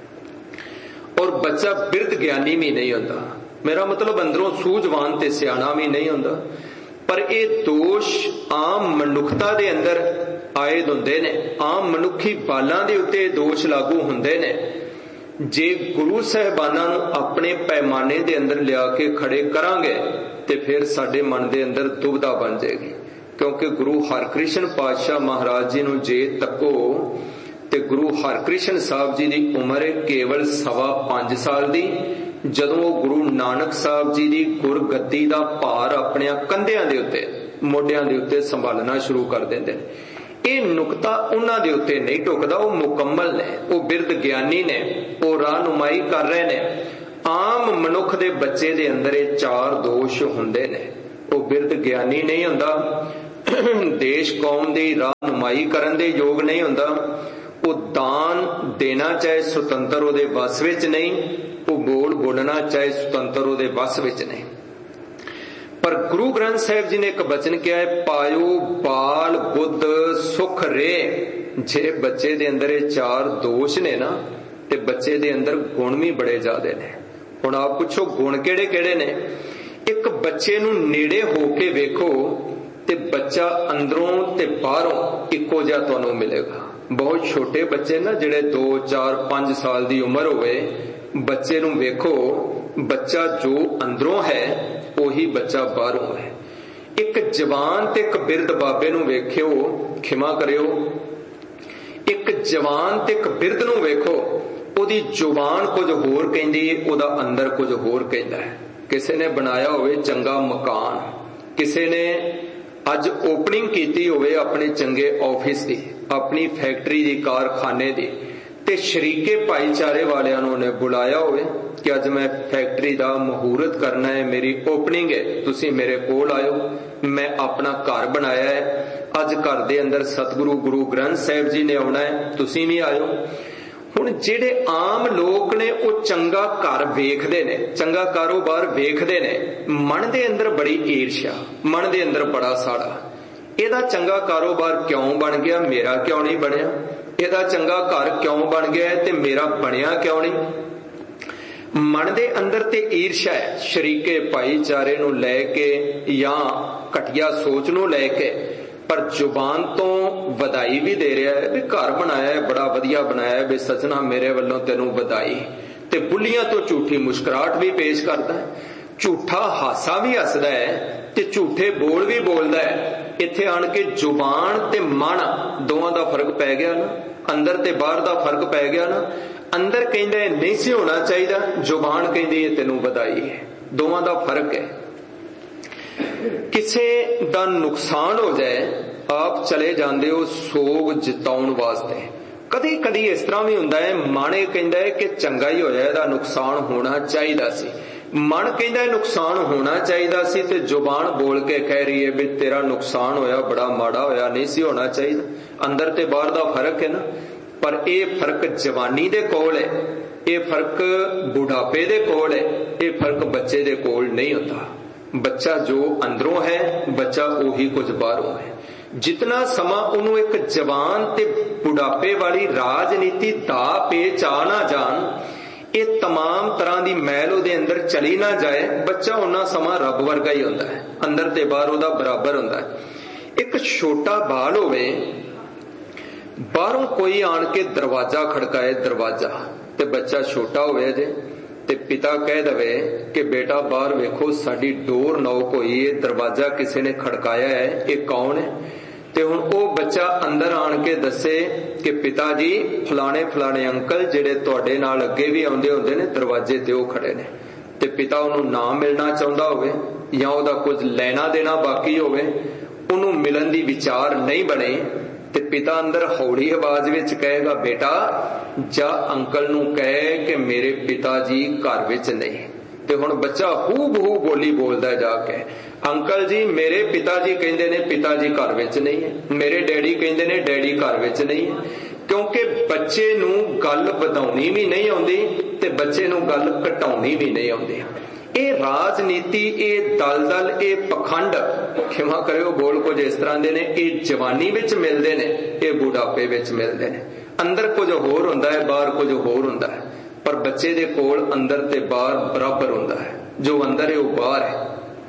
और बच्चा बिरध ज्ञानी भी नहीं होता। मेरा मतलब अंदरों सूझवान ते सियाणा भी नहीं होता। पर ये दोष आम मनुखता दे अंदर आए हुंदे ने, आम मनुखी बालां दे उत्ते दोष लागू हुंदे ने। जे गुरु साहिबानां नूं अपने पैमाने दे अंदर लिया के खड़े करांगे ते फिर साडे मन दे अंदर दुविधा बन जाएगी। क्योंकि गुरु हरकृष्ण पातशाह महाराज जी नूं जे तको ते गुरु हरकृष्ण साहब जी दी उम्र केवल सवा पांच साल दी, जदों गुरु नानक साहब जी दी गुरगद्दी दा भार अपने कंधियां दे उत्ते मोढियां दे उत्ते संभालना शुरू कर देंदे ने। ਇਹ ਨੁਕਤਾ ਉਹਨਾਂ ਦੇ ਉੱਤੇ ਨਹੀਂ ਟੁਕਦਾ, ਉਹ ਮੁਕੰਮਲ ਨੇ, ਉਹ ਬਿਰਧ ਗਿਆਨੀ ਨੇ, ਉਹ ਰਾਹਨੁਮਾਈ ਕਰ ਰਹੇ ਨੇ। ਆਮ ਮਨੁੱਖ ਦੇ ਬੱਚੇ ਦੇ ਅੰਦਰ ਇਹ ਚਾਰ ਦੋਸ਼ ਹੁੰਦੇ ਨੇ। ਉਹ ਬਿਰਧ ਗਿਆਨੀ ਨਹੀਂ ਹੁੰਦਾ, ਦੇਸ਼ ਕੌਮ ਦੀ ਰਾਹਨੁਮਾਈ ਕਰਨ ਦੇ ਯੋਗ ਨਹੀਂ ਹੁੰਦਾ, ਉਹ ਦਾਨ ਦੇਣਾ ਚਾਹੇ ਸੁਤੰਤਰ ਉਹਦੇ ਵੱਸ ਵਿੱਚ ਨਹੀਂ, ਉਹ ਬੋਲ ਬੋਲਣਾ ਚਾਹੇ ਸੁਤੰਤਰ ਉਹਦੇ ਵੱਸ ਵਿੱਚ ਨਹੀਂ। पर गुरु ग्रंथ साहिब जी ने एक वचन किया है, पायो बाल बुद्ध सुख रे। जे बच्चे दे अंदर ये चार दोष ने ना, ते बच्चे दे अंदर गुण भी बड़े ज्यादा ने। हुण आप पुछो गुण केड़े केड़े ने? एक बच्चे नूं नेड़े होके वेखो ते बच्चा अंदरों ते बाहरों इक्को जिहा तुहानूं मिलेगा। बहुत छोटे बच्चे ना, जिहड़े दो चार पांच साल दी उम्र होवे, बच्चे नूं वेखो, बच्चा जो अंदरों है ਉਹੀ ਬੱਚਾ ਬਾਹਰੋਂ ਹੈ। ਇੱਕ ਜਵਾਨ ਤੇ ਇੱਕ ਬਿਰਧ ਬਾਬੇ ਨੂੰ ਵੇਖਿਓ, ਖਿਮਾ ਕਰਿਓ, ਇੱਕ ਜਵਾਨ ਤੇ ਇੱਕ ਬਿਰਧ ਨੂੰ ਵੇਖੋ, ਉਹਦੀ ਜ਼ੁਬਾਨ ਕੁਝ ਹੋਰ ਕਹਿੰਦੀ ਹੈ, ਉਹਦਾ ਅੰਦਰ ਕੁਝ ਹੋਰ ਕਹਿੰਦਾ ਹੈ। ਕਿਸੇ ਨੇ ਬਣਾਇਆ ਹੋਵੇ ਚੰਗਾ ਮਕਾਨ, ਕਿਸੇ ਨੇ ਅੱਜ ਓਪਨਿੰਗ ਕੀਤੀ ਹੋਵੇ ਆਪਣੇ ਚੰਗੇ ਆਫਿਸ ਦੀ, ਆਪਣੀ ਫੈਕਟਰੀ ਦੀ, ਕਾਰਖਾਨੇ ਦੀ, ਤੇ ਸ਼ਰੀਕੇ ਭਾਈਚਾਰੇ ਵਾਲਿਆਂ ਨੂੰ ਉਹਨੇ ਬੁਲਾਇਆ ਹੋਵੇ ਕਿ ਅੱਜ ਮੈਂ ਫੈਕਟਰੀ ਦਾ ਮਹੂਰਤ ਕਰਨਾ ਹੈ, ਮੇਰੀ ਓਪਨਿੰਗ ਹੈ, ਤੁਸੀਂ ਮੇਰੇ ਕੋਲ ਆਇਓ, ਮੈਂ ਆਪਣਾ ਘਰ ਬਣਾਇਆ ਹੈ, ਅੱਜ ਘਰ ਦੇ ਅੰਦਰ ਸਤਿਗੁਰੂ ਗੁਰੂ ਗ੍ਰੰਥ ਸਾਹਿਬ ਜੀ ਨੇ ਆਉਣਾ ਹੈ, ਤੁਸੀਂ ਵੀ ਆਇਓ। ਹੁਣ ਜਿਹੜੇ ਆਮ ਲੋਕ ਨੇ ਉਹ ਚੰਗਾ ਘਰ ਵੇਖਦੇ ਨੇ, ਚੰਗਾ ਕਾਰੋਬਾਰ ਵੇਖਦੇ ਨੇ, ਮਨ ਦੇ ਅੰਦਰ ਬੜੀ ਈਰਸ਼ਾ, ਮਨ ਦੇ ਅੰਦਰ ਬੜਾ ਸਾੜਾ, ਇਹਦਾ ਚੰਗਾ ਕਾਰੋਬਾਰ ਕਿਉਂ ਬਣ ਗਿਆ, ਮੇਰਾ ਕਿਉਂ ਨਹੀਂ ਬਣਿਆ, ਇਹਦਾ ਚੰਗਾ ਘਰ ਕਿਉਂ ਬਣ ਗਿਆ ਤੇ ਮੇਰਾ ਬਣਿਆ ਕਿਉਂ ਨਹੀਂ। ਮਨ ਦੇ ਅੰਦਰ ਤੇ ਈਰਸ਼ਾ ਹੈ, ਸ਼ਰੀਕੇ ਭਾਈਚਾਰੇ ਨੂੰ ਲੈ ਕੇ ਜਾਂ ਘਟੀਆ ਸੋਚ ਨੂੰ ਲੈ ਕੇ, ਪਰ ਜ਼ੁਬਾਨ ਤੋਂ ਵਧਾਈ ਵੀ ਦੇ ਰਿਹਾ ਹੈ ਵੀ ਘਰ ਬਣਾਇਆ ਹੈ, ਬੜਾ ਵਧੀਆ ਬਣਾਇਆ ਹੈ, ਵੀ ਸੱਜਣਾ ਮੇਰੇ ਵੱਲੋਂ ਤੈਨੂੰ ਵਧਾਈ, ਤੇ ਬੁੱਲੀਆਂ ਤੋਂ ਝੂਠੀ ਮੁਸਕਰਾਹਟ ਵੀ ਪੇਸ਼ ਕਰਦਾ ਹੈ, ਝੂਠਾ ਹਾਸਾ ਵੀ ਹੱਸਦਾ ਹੈ ਤੇ ਝੂਠੇ ਬੋਲ ਵੀ ਬੋਲਦਾ ਹੈ। ਇੱਥੇ ਆਣ ਕੇ ਜ਼ੁਬਾਨ ਤੇ ਮਨ ਦੋਵਾਂ ਦਾ ਫਰਕ ਪੈ ਗਿਆ ਨਾ, ਅੰਦਰ ਤੇ ਬਾਹਰ ਦਾ ਫਰਕ ਪੈ ਗਿਆ ਨਾ। ਅੰਦਰ ਕਹਿੰਦਾ ਹੈ ਨਹੀਂ ਸੀ ਹੋਣਾ ਚਾਹੀਦਾ, ਜ਼ੁਬਾਨ ਕਹਿੰਦੀ ਹੈ ਤੈਨੂੰ ਵਧਾਈ ਹੈ, ਦੋਵਾਂ ਦਾ ਫਰਕ ਹੈ। ਕਿਸੇ ਦਾ ਨੁਕਸਾਨ ਹੋ ਜਾਏ, ਆਪ ਚਲੇ ਜਾਂਦੇ ਹੋ ਸੋਗ ਜਿਤਾਉਣ ਵਾਸਤੇ। ਕਦੀ ਕਦੀ ਇਸ ਤਰ੍ਹਾਂ ਵੀ ਹੁੰਦਾ ਹੈ, ਮਨ ਇਹ ਕਹਿੰਦਾ ਹੈ ਕਿ ਚੰਗਾ ਹੀ ਹੋਇਆ, ਇਹਦਾ ਨੁਕਸਾਨ ਹੋਣਾ ਚਾਹੀਦਾ ਸੀ, ਮਨ ਕਹਿੰਦਾ ਨੁਕਸਾਨ ਹੋਣਾ ਚਾਹੀਦਾ ਸੀ, ਤੇ ਜ਼ੁਬਾਨ ਬੋਲ ਕੇ ਕਹਿ ਰਹੀ ਹੈ ਵੀ ਤੇਰਾ ਨੁਕਸਾਨ ਹੋਇਆ, ਬੜਾ ਮਾੜਾ ਹੋਇਆ, ਨਹੀਂ ਸੀ ਹੋਣਾ ਚਾਹੀਦਾ। ਅੰਦਰ ਤੇ ਬਾਹਰ ਦਾ ਫਰਕ ਹੈ ਨਾ। ਪਰ ਇਹ ਫਰਕ ਜਵਾਨੀ ਦੇ ਕੋਲ ਹੈ, ਇਹ ਫਰਕ ਬੁਢਾਪੇ ਦੇ ਕੋਲ ਹੈ, ਇਹ ਫਰਕ ਬੱਚੇ ਦੇ ਕੋਲ ਨਹੀਂ ਹੁੰਦਾ। ਬੱਚਾ ਜੋ ਅੰਦਰੋਂ ਹੈ, ਬੱਚਾ ਉਹੀ ਕੁਝ ਬਾਹਰੋਂ ਹੈ। ਜਿਤਨਾ ਸਮਾਂ ਉਹਨੂੰ ਇੱਕ ਜਵਾਨ ਤੇ ਬੁਢਾਪੇ ਵਾਲੀ ਰਾਜਨੀਤੀ ਦਾ ਪੇਚ ਆ ਨਾ ਜਾਣ, ਇਹ तमाम ਤਰ੍ਹਾਂ ਦੀ ਮੈਲ ਉਹਦੇ ਅੰਦਰ ਚਲੀ ਨਾ ਜਾਏ, ਬੱਚਾ ਉਹਨਾਂ ਸਮਾਂ ਰੱਬ ਵਰਗਾ ਹੀ ਹੁੰਦਾ ਹੈ, ਅੰਦਰ ਤੇ ਬਾਹਰ ਉਹਦਾ ਬਰਾਬਰ ਹੁੰਦਾ ਹੈ। ਇੱਕ ਛੋਟਾ ਬਾਲ ਹੋਵੇ, ਬਾਹਰੋਂ ਕੋਈ ਆਣ ਕੇ ਦਰਵਾਜ਼ਾ ਖੜਕਾਏ, ਦਰਵਾਜ਼ਾ, ਤੇ ਬੱਚਾ ਛੋਟਾ ਹੋਵੇ ਅਜੇ, ਤੇ ਪਿਤਾ ਕਹਿ ਦਵੇ ਕਿ ਬੇਟਾ ਬਾਹਰ ਵੇਖੋ ਸਾਡੀ ਡੋਰ ਨੌਕ ਹੋਈ ਹੈ, ਦਰਵਾਜ਼ਾ ਕਿਸੇ ਨੇ ਖੜਕਾਇਆ ਹੈ, ਇਹ ਕੌਣ ਹੈ? ਤੇ ਹੁਣ ਉਹ ਬੱਚਾ ਅੰਦਰ ਆਣ ਕੇ ਦੱਸੇ ਕਿ ਪਿਤਾ ਜੀ ਫਲਾਣੇ ਫਲਾਣੇ ਅੰਕਲ ਜਿਹੜੇ ਤੁਹਾਡੇ ਨਾਲ ਅੱਗੇ ਵੀ ਆਉਂਦੇ ਹੁੰਦੇ ਨੇ, ਦਰਵਾਜ਼ੇ ਤੇ ਉਹ ਖੜੇ ਨੇ। ਤੇ ਪਿਤਾ ਉਹਨੂੰ ਨਾ ਮਿਲਣਾ ਚਾਹੁੰਦਾ ਹੋਵੇ ਜਾਂ ਉਹਦਾ ਕੁਝ ਲੈਣਾ ਦੇਣਾ ਬਾਕੀ ਹੋਵੇ, ਉਹਨੂੰ ਮਿਲਣ ਦੀ ਵਿਚਾਰ ਨਹੀਂ ਬਣੇ, ਤੇ ਪਿਤਾ ਅੰਦਰ ਹੌਲੀ ਆਵਾਜ਼ ਵਿੱਚ ਕਹੇਗਾ ਬੇਟਾ ਜਾ ਅੰਕਲ ਨੂੰ ਕਹੇ ਕਿ ਮੇਰੇ ਪਿਤਾ ਜੀ ਘਰ ਵਿੱਚ ਨਹੀਂ। ਤੇ ਹੁਣ ਬੱਚਾ ਹੂ ਬਹੂ ਬੋਲੀ ਬੋਲਦਾ ਜਾ ਕੇ, ਅੰਕਲ ਜੀ ਮੇਰੇ ਪਿਤਾ ਜੀ ਕਹਿੰਦੇ ਨੇ ਪਿਤਾ ਜੀ ਘਰ ਵਿੱਚ ਨਹੀਂ ਹੈ, ਮੇਰੇ ਡੈਡੀ ਕਹਿੰਦੇ ਨੇ ਡੈਡੀ ਘਰ ਵਿੱਚ ਨਹੀਂ ਹੈ। ਕਿਉਂਕਿ ਬੱਚੇ ਨੂੰ ਗੱਲ ਵਧਾਉਣੀ ਵੀ ਨਹੀਂ ਆਉਂਦੀ ਤੇ ਬੱਚੇ ਨੂੰ ਗੱਲ ਘਟਾਉਣੀ ਵੀ ਨਹੀਂ ਆਉਂਦੀ। ਇਹ ਰਾਜਨੀਤੀ, ਇਹ ਦਲਦਲ, ਇਹ ਪਖੰਡ, ਖਿਮਾ ਕਰਿਓ ਬੋਲ ਕੁਝ ਇਸ ਤਰ੍ਹਾਂ ਦੇ ਨੇ, ਇਹ ਜਵਾਨੀ ਵਿੱਚ ਮਿਲਦੇ ਨੇ, ਇਹ ਬੁਢਾਪੇ ਵਿੱਚ ਮਿਲਦੇ ਨੇ। ਅੰਦਰ ਕੁਝ ਹੋਰ ਹੁੰਦਾ ਹੈ, ਬਾਹਰ ਕੁਝ ਹੋਰ ਹੁੰਦਾ ਹੈ, ਪਰ ਬੱਚੇ ਦੇ ਕੋਲ ਅੰਦਰ ਤੇ ਬਾਹਰ ਬਰਾਬਰ ਹੁੰਦਾ ਹੈ, ਜੋ ਅੰਦਰ ਹੈ ਉਹ ਬਾਹਰ ਹੈ।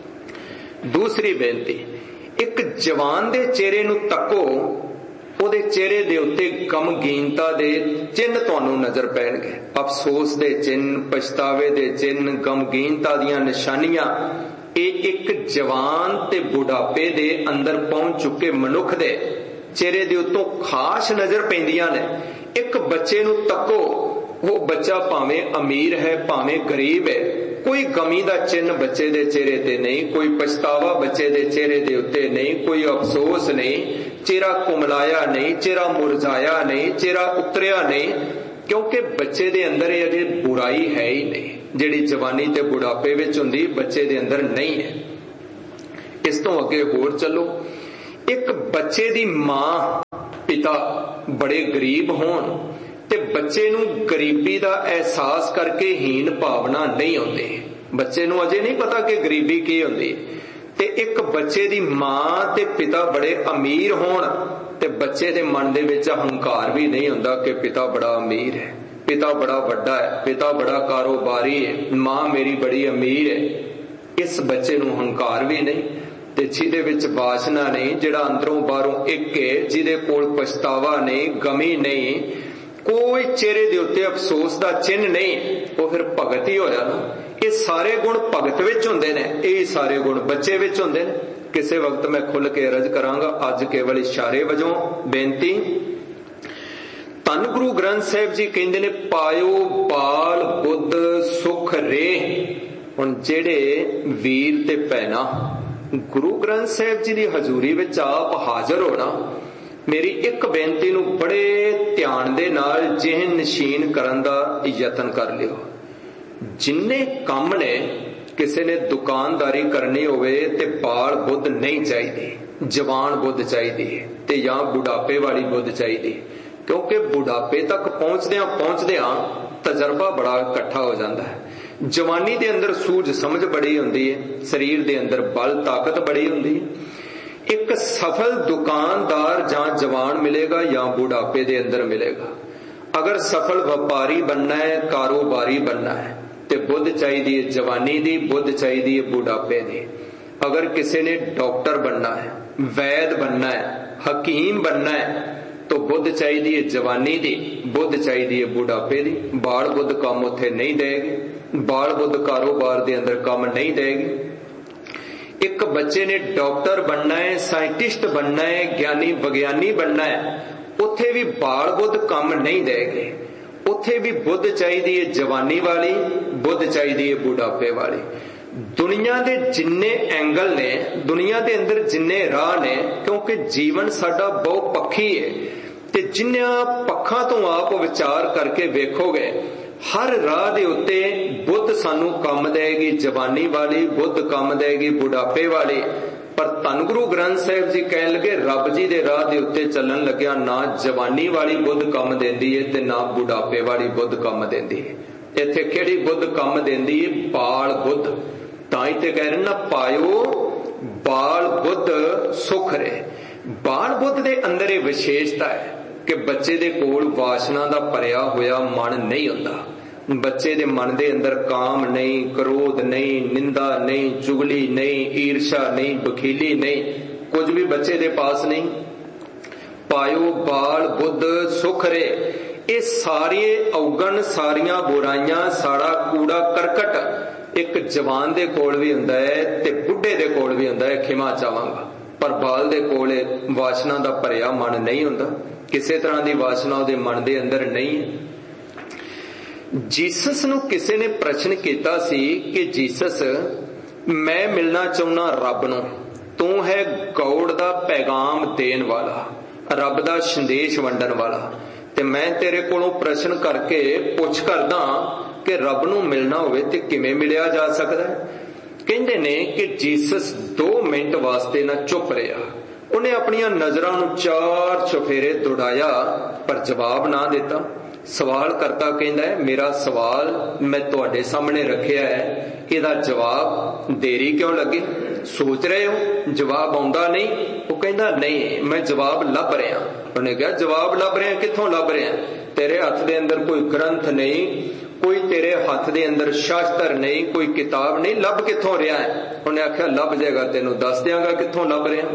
ਦੂਸਰੀ ਬੇਨਤੀ, ਇੱਕ ਜਵਾਨ ਦੇ ਚਿਹਰੇ ਨੂੰ ਤੱਕੋ, ਉਹਦੇ ਚਿਹਰੇ ਦੇ ਉੱਤੇ ਗਮਗੀਨਤਾ ਦੇ ਚਿੰਨ੍ਹ ਤੁਹਾਨੂੰ ਨਜ਼ਰ ਪੈਣਗੇ, ਅਫਸੋਸ ਦੇ ਚਿੰਨ੍ਹ, ਪਛਤਾਵੇ ਦੇ ਚਿੰਨ੍ਹ, ਗਮਗੀਨਤਾ ਦੀਆਂ ਨਿਸ਼ਾਨੀਆਂ। ਇਹ ਇੱਕ ਜਵਾਨ ਤੇ ਬੁਢਾਪੇ ਦੇ ਅੰਦਰ ਪਹੁੰਚ ਚੁੱਕੇ ਮਨੁੱਖ ਦੇ ਚਿਹਰੇ ਦੇ ਉੱਤੋਂ ਖਾਸ ਨਜ਼ਰ ਪੈਂਦੀਆਂ ਨੇ। ਇੱਕ ਬੱਚੇ ਨੂੰ ਤੱਕੋ, ਉਹ ਬੱਚਾ ਭਾਵੇਂ ਅਮੀਰ ਹੈ ਭਾਵੇਂ ਗਰੀਬ ਹੈ, ਕੋਈ ਗਮੀ ਦਾ ਚਿੰਨ੍ਹ ਬੱਚੇ ਦੇ ਚਿਹਰੇ ਤੇ ਨਹੀਂ, ਕੋਈ ਪਛਤਾਵਾ ਬੱਚੇ ਦੇ ਚਿਹਰੇ ਦੇ ਉੱਤੇ ਨਹੀਂ, ਕੋਈ ਅਫਸੋਸ ਨਹੀਂ, ਚਿਹਰਾ ਕੁਮਲਾਇਆ ਨਹੀਂ, ਚਿਹਰਾ ਮੁਰਝਾਇਆ ਨਹੀਂ, ਚਿਹਰਾ ਉਤਰਿਆ ਨਹੀਂ, ਕਿਉਂਕਿ ਬੱਚੇ ਦੇ ਅੰਦਰ ਇਹ ਅਜੇ ਬੁਰਾਈ ਹੈ ਹੀ ਨਹੀਂ, ਜਿਹੜੀ ਜਵਾਨੀ ਤੇ ਬੁਢਾਪੇ ਵਿੱਚ ਹੁੰਦੀ ਬੱਚੇ ਦੇ ਅੰਦਰ ਨਹੀਂ ਹੈ। ਇਸ ਤੋਂ ਅੱਗੇ ਹੋਰ ਚੱਲੋ, ਇੱਕ ਬੱਚੇ ਦੀ ਮਾਂ ਪਿਤਾ ਬੜੇ ਗਰੀਬ ਹੋਣ ਤੇ ਬੱਚੇ ਨੂੰ ਗਰੀਬੀ ਦਾ ਅਹਿਸਾਸ ਕਰਕੇ ਹੀਨ ਭਾਵਨਾ ਨਹੀਂ ਆਉਂਦੀ, ਬੱਚੇ ਨੂੰ ਅਜੇ ਨਹੀਂ ਪਤਾ ਕਿ ਗਰੀਬੀ ਕੀ ਹੁੰਦੀ। ਤੇ ਇੱਕ ਬੱਚੇ ਦੀ ਮਾਂ ਤੇ ਪਿਤਾ ਬੜੇ ਅਮੀਰ ਹੋਣ ਤੇ ਬੱਚੇ ਦੇ ਮਨ ਦੇ ਵਿੱਚ ਹੰਕਾਰ ਵੀ ਨਹੀਂ ਹੁੰਦਾ ਕਿ ਪਿਤਾ ਬੜਾ ਅਮੀਰ ਹੈ, ਪਿਤਾ ਬੜਾ ਵੱਡਾ ਹੈ, ਪਿਤਾ ਬੜਾ ਕਾਰੋਬਾਰੀ ਹੈ, ਮਾਂ ਮੇਰੀ ਬੜੀ ਅਮੀਰ ਹੈ। ਇਸ ਬੱਚੇ ਨੂੰ ਹੰਕਾਰ ਵੀ ਨਹੀਂ ਤੇ ਜਿਹਦੇ ਵਿੱਚ ਵਾਸਨਾ ਨਹੀਂ, ਜਿਹੜਾ ਅੰਦਰੋਂ ਬਾਹਰੋਂ ਇੱਕ ਹੈ, ਜਿਹਦੇ ਕੋਲ ਪਛਤਾਵਾ ਨਹੀਂ, ਗਮੀ ਨਹੀਂ, ਕੋਈ ਚਿਹਰੇ ਦੇ ਉੱਤੇ ਅਫਸੋਸ ਦਾ ਚਿੰਨ੍ਹ ਨਹੀਂ, ਉਹ ਫਿਰ ਭਗਤ ਹੀ ਹੋਇਆ ਨਾ। ਇਹ ਸਾਰੇ ਗੁਣ ਭਗਤ ਵਿੱਚ ਹੁੰਦੇ ਨੇ, ਇਹ ਸਾਰੇ ਗੁਣ ਬੱਚੇ ਵਿੱਚ ਹੁੰਦੇ ਨੇ। ਕਿਸੇ ਵਕਤ ਮੈਂ ਖੁੱਲ ਕੇ ਅਰਜ਼ ਕਰਾਂਗਾ, ਅੱਜ ਕੇਵਲ ਇਸ਼ਾਰੇ ਵਜੋਂ ਬੇਨਤੀ। ਧੰਨ ਗੁਰੂ ਗ੍ਰੰਥ ਸਾਹਿਬ ਜੀ ਕਹਿੰਦੇ ਨੇ ਪਾਇਓ ਬਾਲ ਬੁੱਧ ਸੁਖ ਰੇ। ਹੁਣ ਜਿਹੜੇ ਵੀਰ ਤੇ ਭੈਣਾਂ ਗੁਰੂ ਗ੍ਰੰਥ ਸਾਹਿਬ ਜੀ ਦੀ ਹਜ਼ੂਰੀ ਵਿੱਚ ਆਪ ਹਾਜ਼ਰ ਹੋਣਾ, ਮੇਰੀ ਇੱਕ ਬੇਨਤੀ ਨੂੰ ਬੜੇ ਧਿਆਨ ਦੇ ਨਾਲ ਜਿਹਨ ਨਸ਼ੀਨ ਕਰਨ ਦਾ ਯਤਨ ਕਰ ਲਿਓ। ਜਿੰਨੇ ਕੰਮ ਨੇ, ਕਿਸੇ ਨੇ ਦੁਕਾਨਦਾਰੀ ਕਰਨੀ ਹੋਵੇ ਤੇ ਬਾਲ ਬੁੱਧ ਨਹੀਂ ਚਾਹੀਦੀ, ਜਵਾਨ ਬੁੱਧ ਚਾਹੀਦੀ ਹੈ ਤੇ ਜਾਂ ਬੁਢਾਪੇ ਵਾਲੀ ਬੁੱਧ ਚਾਹੀਦੀ, ਕਿਉਂਕਿ ਬੁਢਾਪੇ ਤੱਕ ਪਹੁੰਚਦਿਆਂ ਪਹੁੰਚਦਿਆਂ ਤਜਰਬਾ ਬੜਾ ਇਕੱਠਾ ਹੋ ਜਾਂਦਾ ਹੈ। ਜਵਾਨੀ ਦੇ ਅੰਦਰ ਸੂਝ ਸਮਝ ਬੜੀ ਹੁੰਦੀ ਹੈ, ਸਰੀਰ ਦੇ ਅੰਦਰ ਬਲ ਤਾਕਤ ਬੜੀ ਹੁੰਦੀ ਹੈ। ਇੱਕ ਸਫਲ ਦੁਕਾਨਦਾਰ ਜਾਂ ਜਵਾਨ ਮਿਲੇਗਾ ਜਾਂ ਬੁਢਾਪੇ ਦੇ ਅੰਦਰ ਮਿਲੇਗਾ। ਅਗਰ ਸਫਲ ਵਪਾਰੀ ਬਣਨਾ ਹੈ, ਕਾਰੋਬਾਰੀ ਬਣਨਾ ਹੈ ਤੇ ਬੁੱਧ ਚਾਹੀਦੀ ਹੈ ਜਵਾਨੀ ਦੀ, ਬੁੱਧ ਚਾਹੀਦੀ ਹੈ ਬੁਢਾਪੇ ਦੀ। ਅਗਰ ਕਿਸੇ ਨੇ ਡਾਕਟਰ ਬਣਨਾ ਹੈ, ਵੈਦ ਬਣਨਾ ਹੈ, ਹਕੀਮ ਬਣਨਾ ਹੈ तो बुद्ध चाहिए जवानी दी, बुद्ध चाहिए बुढ़ापे दी। बाल बुद्ध काम उत्थे नहीं देगी, बाल बुद्ध कारोबार दे अंदर काम नहीं देगी। एक बच्चे ने डॉक्टर बनना है, साइंटिस्ट बनना है, ज्ञानी विज्ञानी बनना है, उत्थे भी बाल बुद्ध काम नहीं देगी। उत्थे भी बुद्ध चाहिए जवानी वाली, बुद्ध चाहिए बुढ़ापे वाली। दुनिया दे जिन्ने एंगल ने, दुनिया दे अंदर जिन्ने राह ने, क्योंकि जीवन साडा बहु पक्षी है ते जिन्ना पक्षां तो आप विचार करके वेखोगे हर राह दे उत्ते बुद्ध सानू काम देगी जवानी वाली, बुद्ध काम देगी बुढ़ापे वाली। पर धन गुरु ग्रंथ साहिब जी कहन लगे रब जी दे राह दे उत्ते चलन लग्या ना जवानी वाली बुद्ध काम देंदी है ते ना बुढ़ापे वाली बुद्ध काम देंदी है। इत्थे किहड़ी बुद्ध काम देंदी है? बाल बुद्ध। तां ही ते कह रहे ना पायो बाल बुद्ध सुख रहे। बाल बुद्ध दे अंदर ये विशेषता है कि बच्चे दे कोल वासना दा भरिया होया मन नहीं हुंदा। बच्चे दे मन दे अंदर काम नहीं, क्रोध नहीं, निंदा नहीं, चुगली नहीं, ईर्षा नहीं, बखीली नहीं, कुछ भी बच्चे दे पास नहीं। पायो बाल बुद्ध सुख रे। ये सारे अवगण, सारियां बुराइयां, सारा कूड़ा करकट एक जवान दे कोल भी हुंदा है ते बुढ़े दे कोल भी हुंदा है, खिमा चाहांगा। पर बाल दे कोल वासना दा भरिया मन नहीं हुंदा, किसी तरह की वासना उहदे मन दे अंदर नहीं है। जीसस नूं किसी ने प्रश्न किया सी कि जीसस मैं मिलना चाहुंदा रब नूं, तू है गौड़ दा पैगाम देन वाला, रब दा संदेश वंडन वाला, ते मैं तेरे कोलों प्रश्न करके पुछ करदा कि रब नूं मिलना होवे ते किवें मिलिया जा सकदा है। कहंदे ने कि जीसस दो मिनट वास्ते ना चुप रहा, उन्हें अपनियां नजरां नूं चार चुफेरे दौड़ाया पर जवाब ना दिता। सवाल करता कहंदा है मेरा सवाल मैं तुहाडे सामने रखिया है, इहदा जवाब देरी क्यों लगी? सोच रहे हो जवाब आउंदा नहीं? वो कहंदा नहीं मैं जवाब लभ रहा। उन्हें कहा जवाब लभ रहा, कित्थों लभ रहा? तेरे हथ दे अंदर कोई ग्रंथ नहीं, कोई तेरे हथ दे अंदर शास्त्र नहीं, कोई किताब नहीं, लभ कित्थों रहा है? उन्हें आख्या लभ जाएगा, तेनों दस दियांगा कित्थों लभ रहा।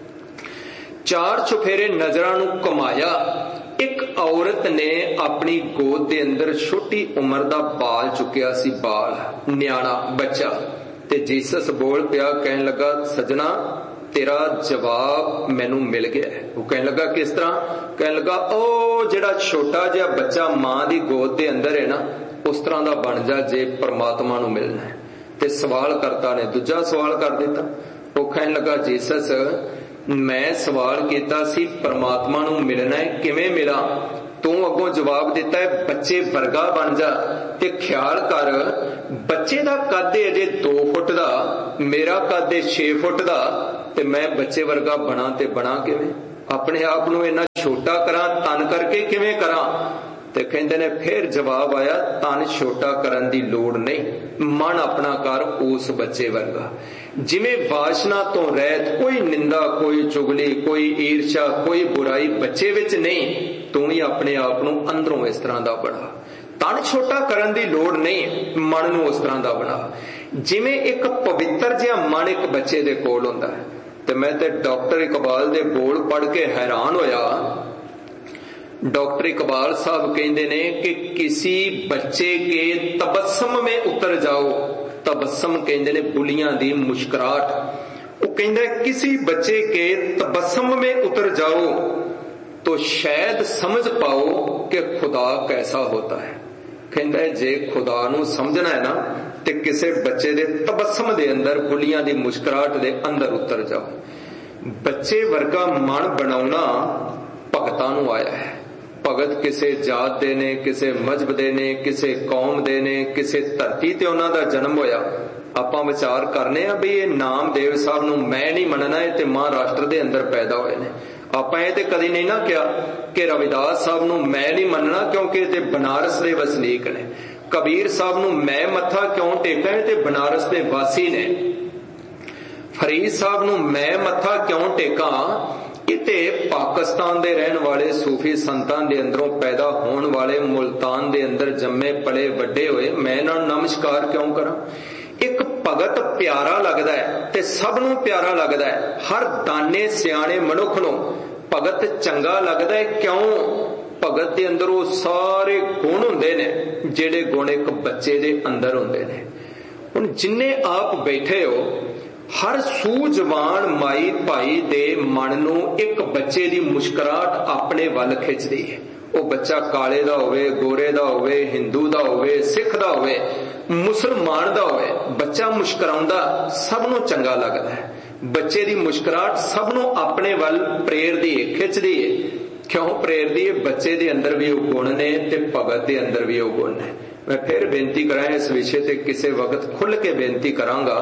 चार चुफेरे नजरां नूं घुमाया। एक औरत ने अपनी गोद दे अंदर छोटी उम्र दा बाल चुकिया सी, बाल न्याणा बच्चा, ते जीसस बोल पिया कहन लगा सजना तेरा जवाब मैनू मिल गया है। वो कहन लगा किस तरह? कहन लगा ओ जिहड़ा छोटा जिहा बच्चा मां दी गोद दे अंदर है ना, उस तरह दा बन जा जे परमात्मा नू मिलना है। ते सवाल करता ने दूजा सवाल कर दिता। वो कहन लगा जीसस मैं सवाल किया सी परमात्मा नू मिलना है, किवें मिला? तू अगों जवाब दिता है बच्चे वर्गा बन जा। ते ख्याल कर बच्चे दा कद अजे दो फुट दा, मेरा कद छे फुट दा, ते मैं बच्चे वर्गा बना ते बना किवें? अपने आप नू इन्ना छोटा करा, तन करके किवें करा? ते कहंदे ने फिर जवाब आया तन छोटा करन दी लोड़ नहीं, मन अपना कर उस बच्चे वर्गा। जिवें वासना तो रहत कोई निंदा, कोई चुगली, कोई ईर्षा, कोई बुराई बच्चे विच नहीं, तू ही अपने आप नू अंदरों इस तरह दा बना। तन छोटा करन दी लोड़ नहीं, मन नू उस तरह दा बना। जिवें एक पवित्र जिहा मन एक बच्चे दे कोल हुंदा है। ते मैं ते डॉक्टर इकबाल दे बोल पढ़ के हैरान होया। डॉक्टर इकबाल साहब कहते ने कि किसी बच्चे के तबस्सम में उतर जाओ। तबस्सम कहते ने बुलियां दी मुस्कुराहट। वो कहता है किसी बच्चे के तबस्सम में उतर जाओ तो शायद समझ पाओ कि खुदा कैसा होता है। कहता है जे खुदा नू समझना है ना ते किसी बच्चे दे तबस्सम दे अंदर, फुलियां दी मुस्कुराहट दे अंदर उतर जाओ। बच्चे वर्गा मन बनाउणा भगतां नू आया है। भगत किसी जात दे ने, किसी मजहब दे ने, किसी कौम दे ने, किसी धरती ते उन्हां दा जन्म होया। आपां विचार करने आ भी ये नामदेव साहब नू मैं नहीं मनना, ये ते महाराष्ट्र दे अंदर पैदा होए ने। आपां ये ते कदी नहीं ना कहा कि रविदास साहब नू मैं नहीं मनना क्योंकि ते बनारस दे वसनीक ने। कबीर साहब नू मैं मत्था क्यों टेकां, ते बनारस दे वासी ने। फरीद साहब नू मैं मत्था क्यों टेकां, इते पाकिस्तान दे रहन वाले सूफी संतां दे अंदरों पैदा होने वाले, मुल्तान दे अंदर जम्मे पले वड्डे होए, मैं इन्हां नूं नमस्कार क्यों करां। एक भगत प्यारा लगदा है ते सब नूं प्यारा लगदा है। हर दाने सियाणे मनुख नूं भगत चंगा लगदा है। क्यों? भगत दे अंदर वो सारे गुण हुंदे ने जिहड़े गुण एक बच्चे दे अंदर हुंदे ने। हुण जिन्ने आप बैठे हो, हर सूझवान माई भाई दे मन नूं एक बच्चे दी मुस्कुराहट अपने वल खिचदी है। वो बच्चा काले दा होवे, गोरे दा होवे, हिंदू दा होवे, सिख दा होवे, मुसलमान दा होवे, बच्चा मुस्कुराउंदा सब नूं चंगा लगदा है। बच्चे दी मुस्कुराहट सब नूं अपने वल प्रेरदी है, खिचदी है। क्यों प्रेरदी है? बच्चे दे अंदर भी वो गुण ने ते भगत दे अंदर भी वो गुण ने। मैं फिर बेनती करां, इस विषय ते किसी वक्त खुल के बेनती करांगा।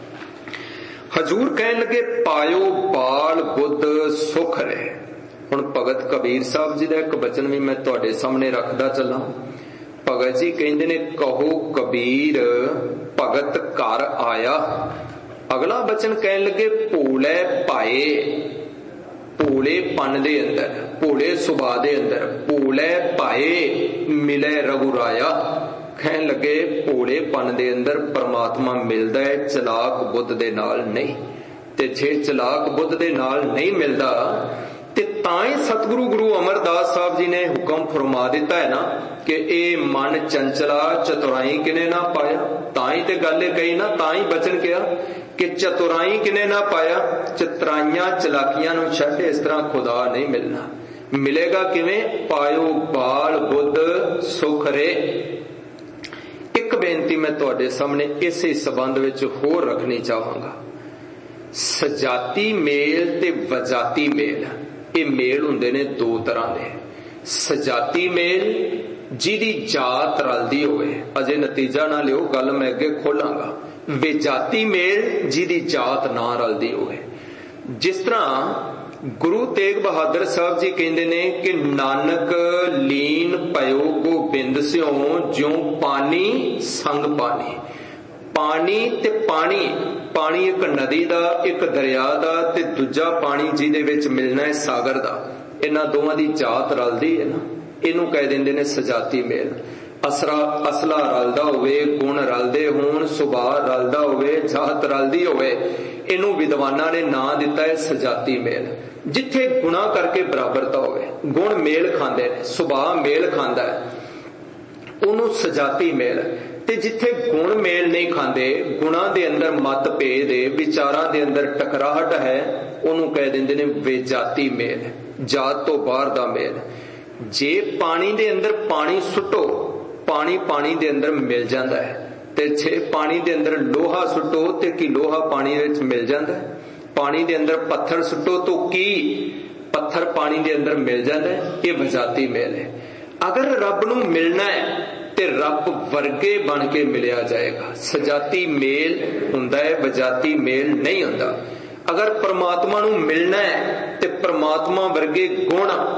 हजूर कहन लगे पायो बाल बुद्ध सुख रहे। हुण भगत कबीर साहब जी दा एक बचन भी मैं तुहाडे सामने रखदा चलां। भगत जी कहंदे ने कहो कबीर भगत घर आया। अगला बचन कहन लगे भोले पाए, भोलेपन दे अंदर, भोले सुभा दे अंदर, भोले पाए मिले रघुराया। कहन लगे भोलेपन दे अंदर परमात्मा मिलदा है, चलाक बुद्ध दे नाल नहीं। ते जे चलाक बुद्ध दे नाल नहीं मिलदा ते तां ही सतगुरु गुरु अमरदास साहब जी ने हुक्म फरमा दिता है ना कि ए मन चंचला चतुराई किने ना पाया। तां ही ते गल कही ना, तां ही बचन किया कि चतुराई किने ना पाया। चतुराइयां चलाकियां नूं छड्ड, इस तरह खुदा नहीं मिलना। मिलेगा किवें? पायो बाल बुद्ध सुख रे। एक बेनती मैं तुहाडे सामने इसे संबंध विच होर रखनी चाहांगा। सजाती मेल ते वजाती मेल, ये मेल हुंदे ने दो तरह दे। सजाती मेल जिहदी जात रलदी होवे, अजे नतीजा ना लियो, गल मैं अगे खोलांगा। विजाती मेल जिहदी जात ना रलदी होवे। जिस तरह गुरु तेग बहादुर साहब जी कहंदे ने कि नानक लीन पयो गोबिंद सियों ज्यों पानी संग पानी। पानी ते पानी, पानी एक नदी दा, एक दरिया दा, ते दूजा पानी जिहदे विच मिलना है सागर दा। इन्हां दोवां दी जात रलदी है ना, इनू कह देंदे ने सजाती मेल। असरा असला रलदा होवे, गुण रलदे होण, सुभाਅ रलदा होवे, जात रलदी होवे, इनू विद्वानां ने नां दिता है सजाती मेल। जिथे गुणा करके बराबरता होवे, गुण मेल खांदे ने, सुभाਅ मेल खांदा है, ओनू सजाती मेल। ते जिथे गुण मेल नहीं खांदे, गुणा दे अंदर मतभेद है, विचारां दे अंदर टकराहट है, ओनू कह देंदे ने विजाती मेल, जात तो बाहर दा मेल। जे पानी दे अंदर पानी सुटो, पानी पानी दे अंदर मिल जांदा है, ते जे पानी दे अंदर लोहा सुटो ते की लोहा पानी विच मिल जांदा है। पानी दे अंदर पत्थर सुटो तो की पत्थर पानी दे अंदर मिल जांदा है। ये विजाती मेल है। अगर रब नूं मिलना है ते रब वर्गे बन के मिलिया जाएगा। सजाती मेल हुंदा है, विजाती मेल नहीं हुंदा। अगर परमात्मा नूं मिलना है ते परमात्मा वर्गे गुण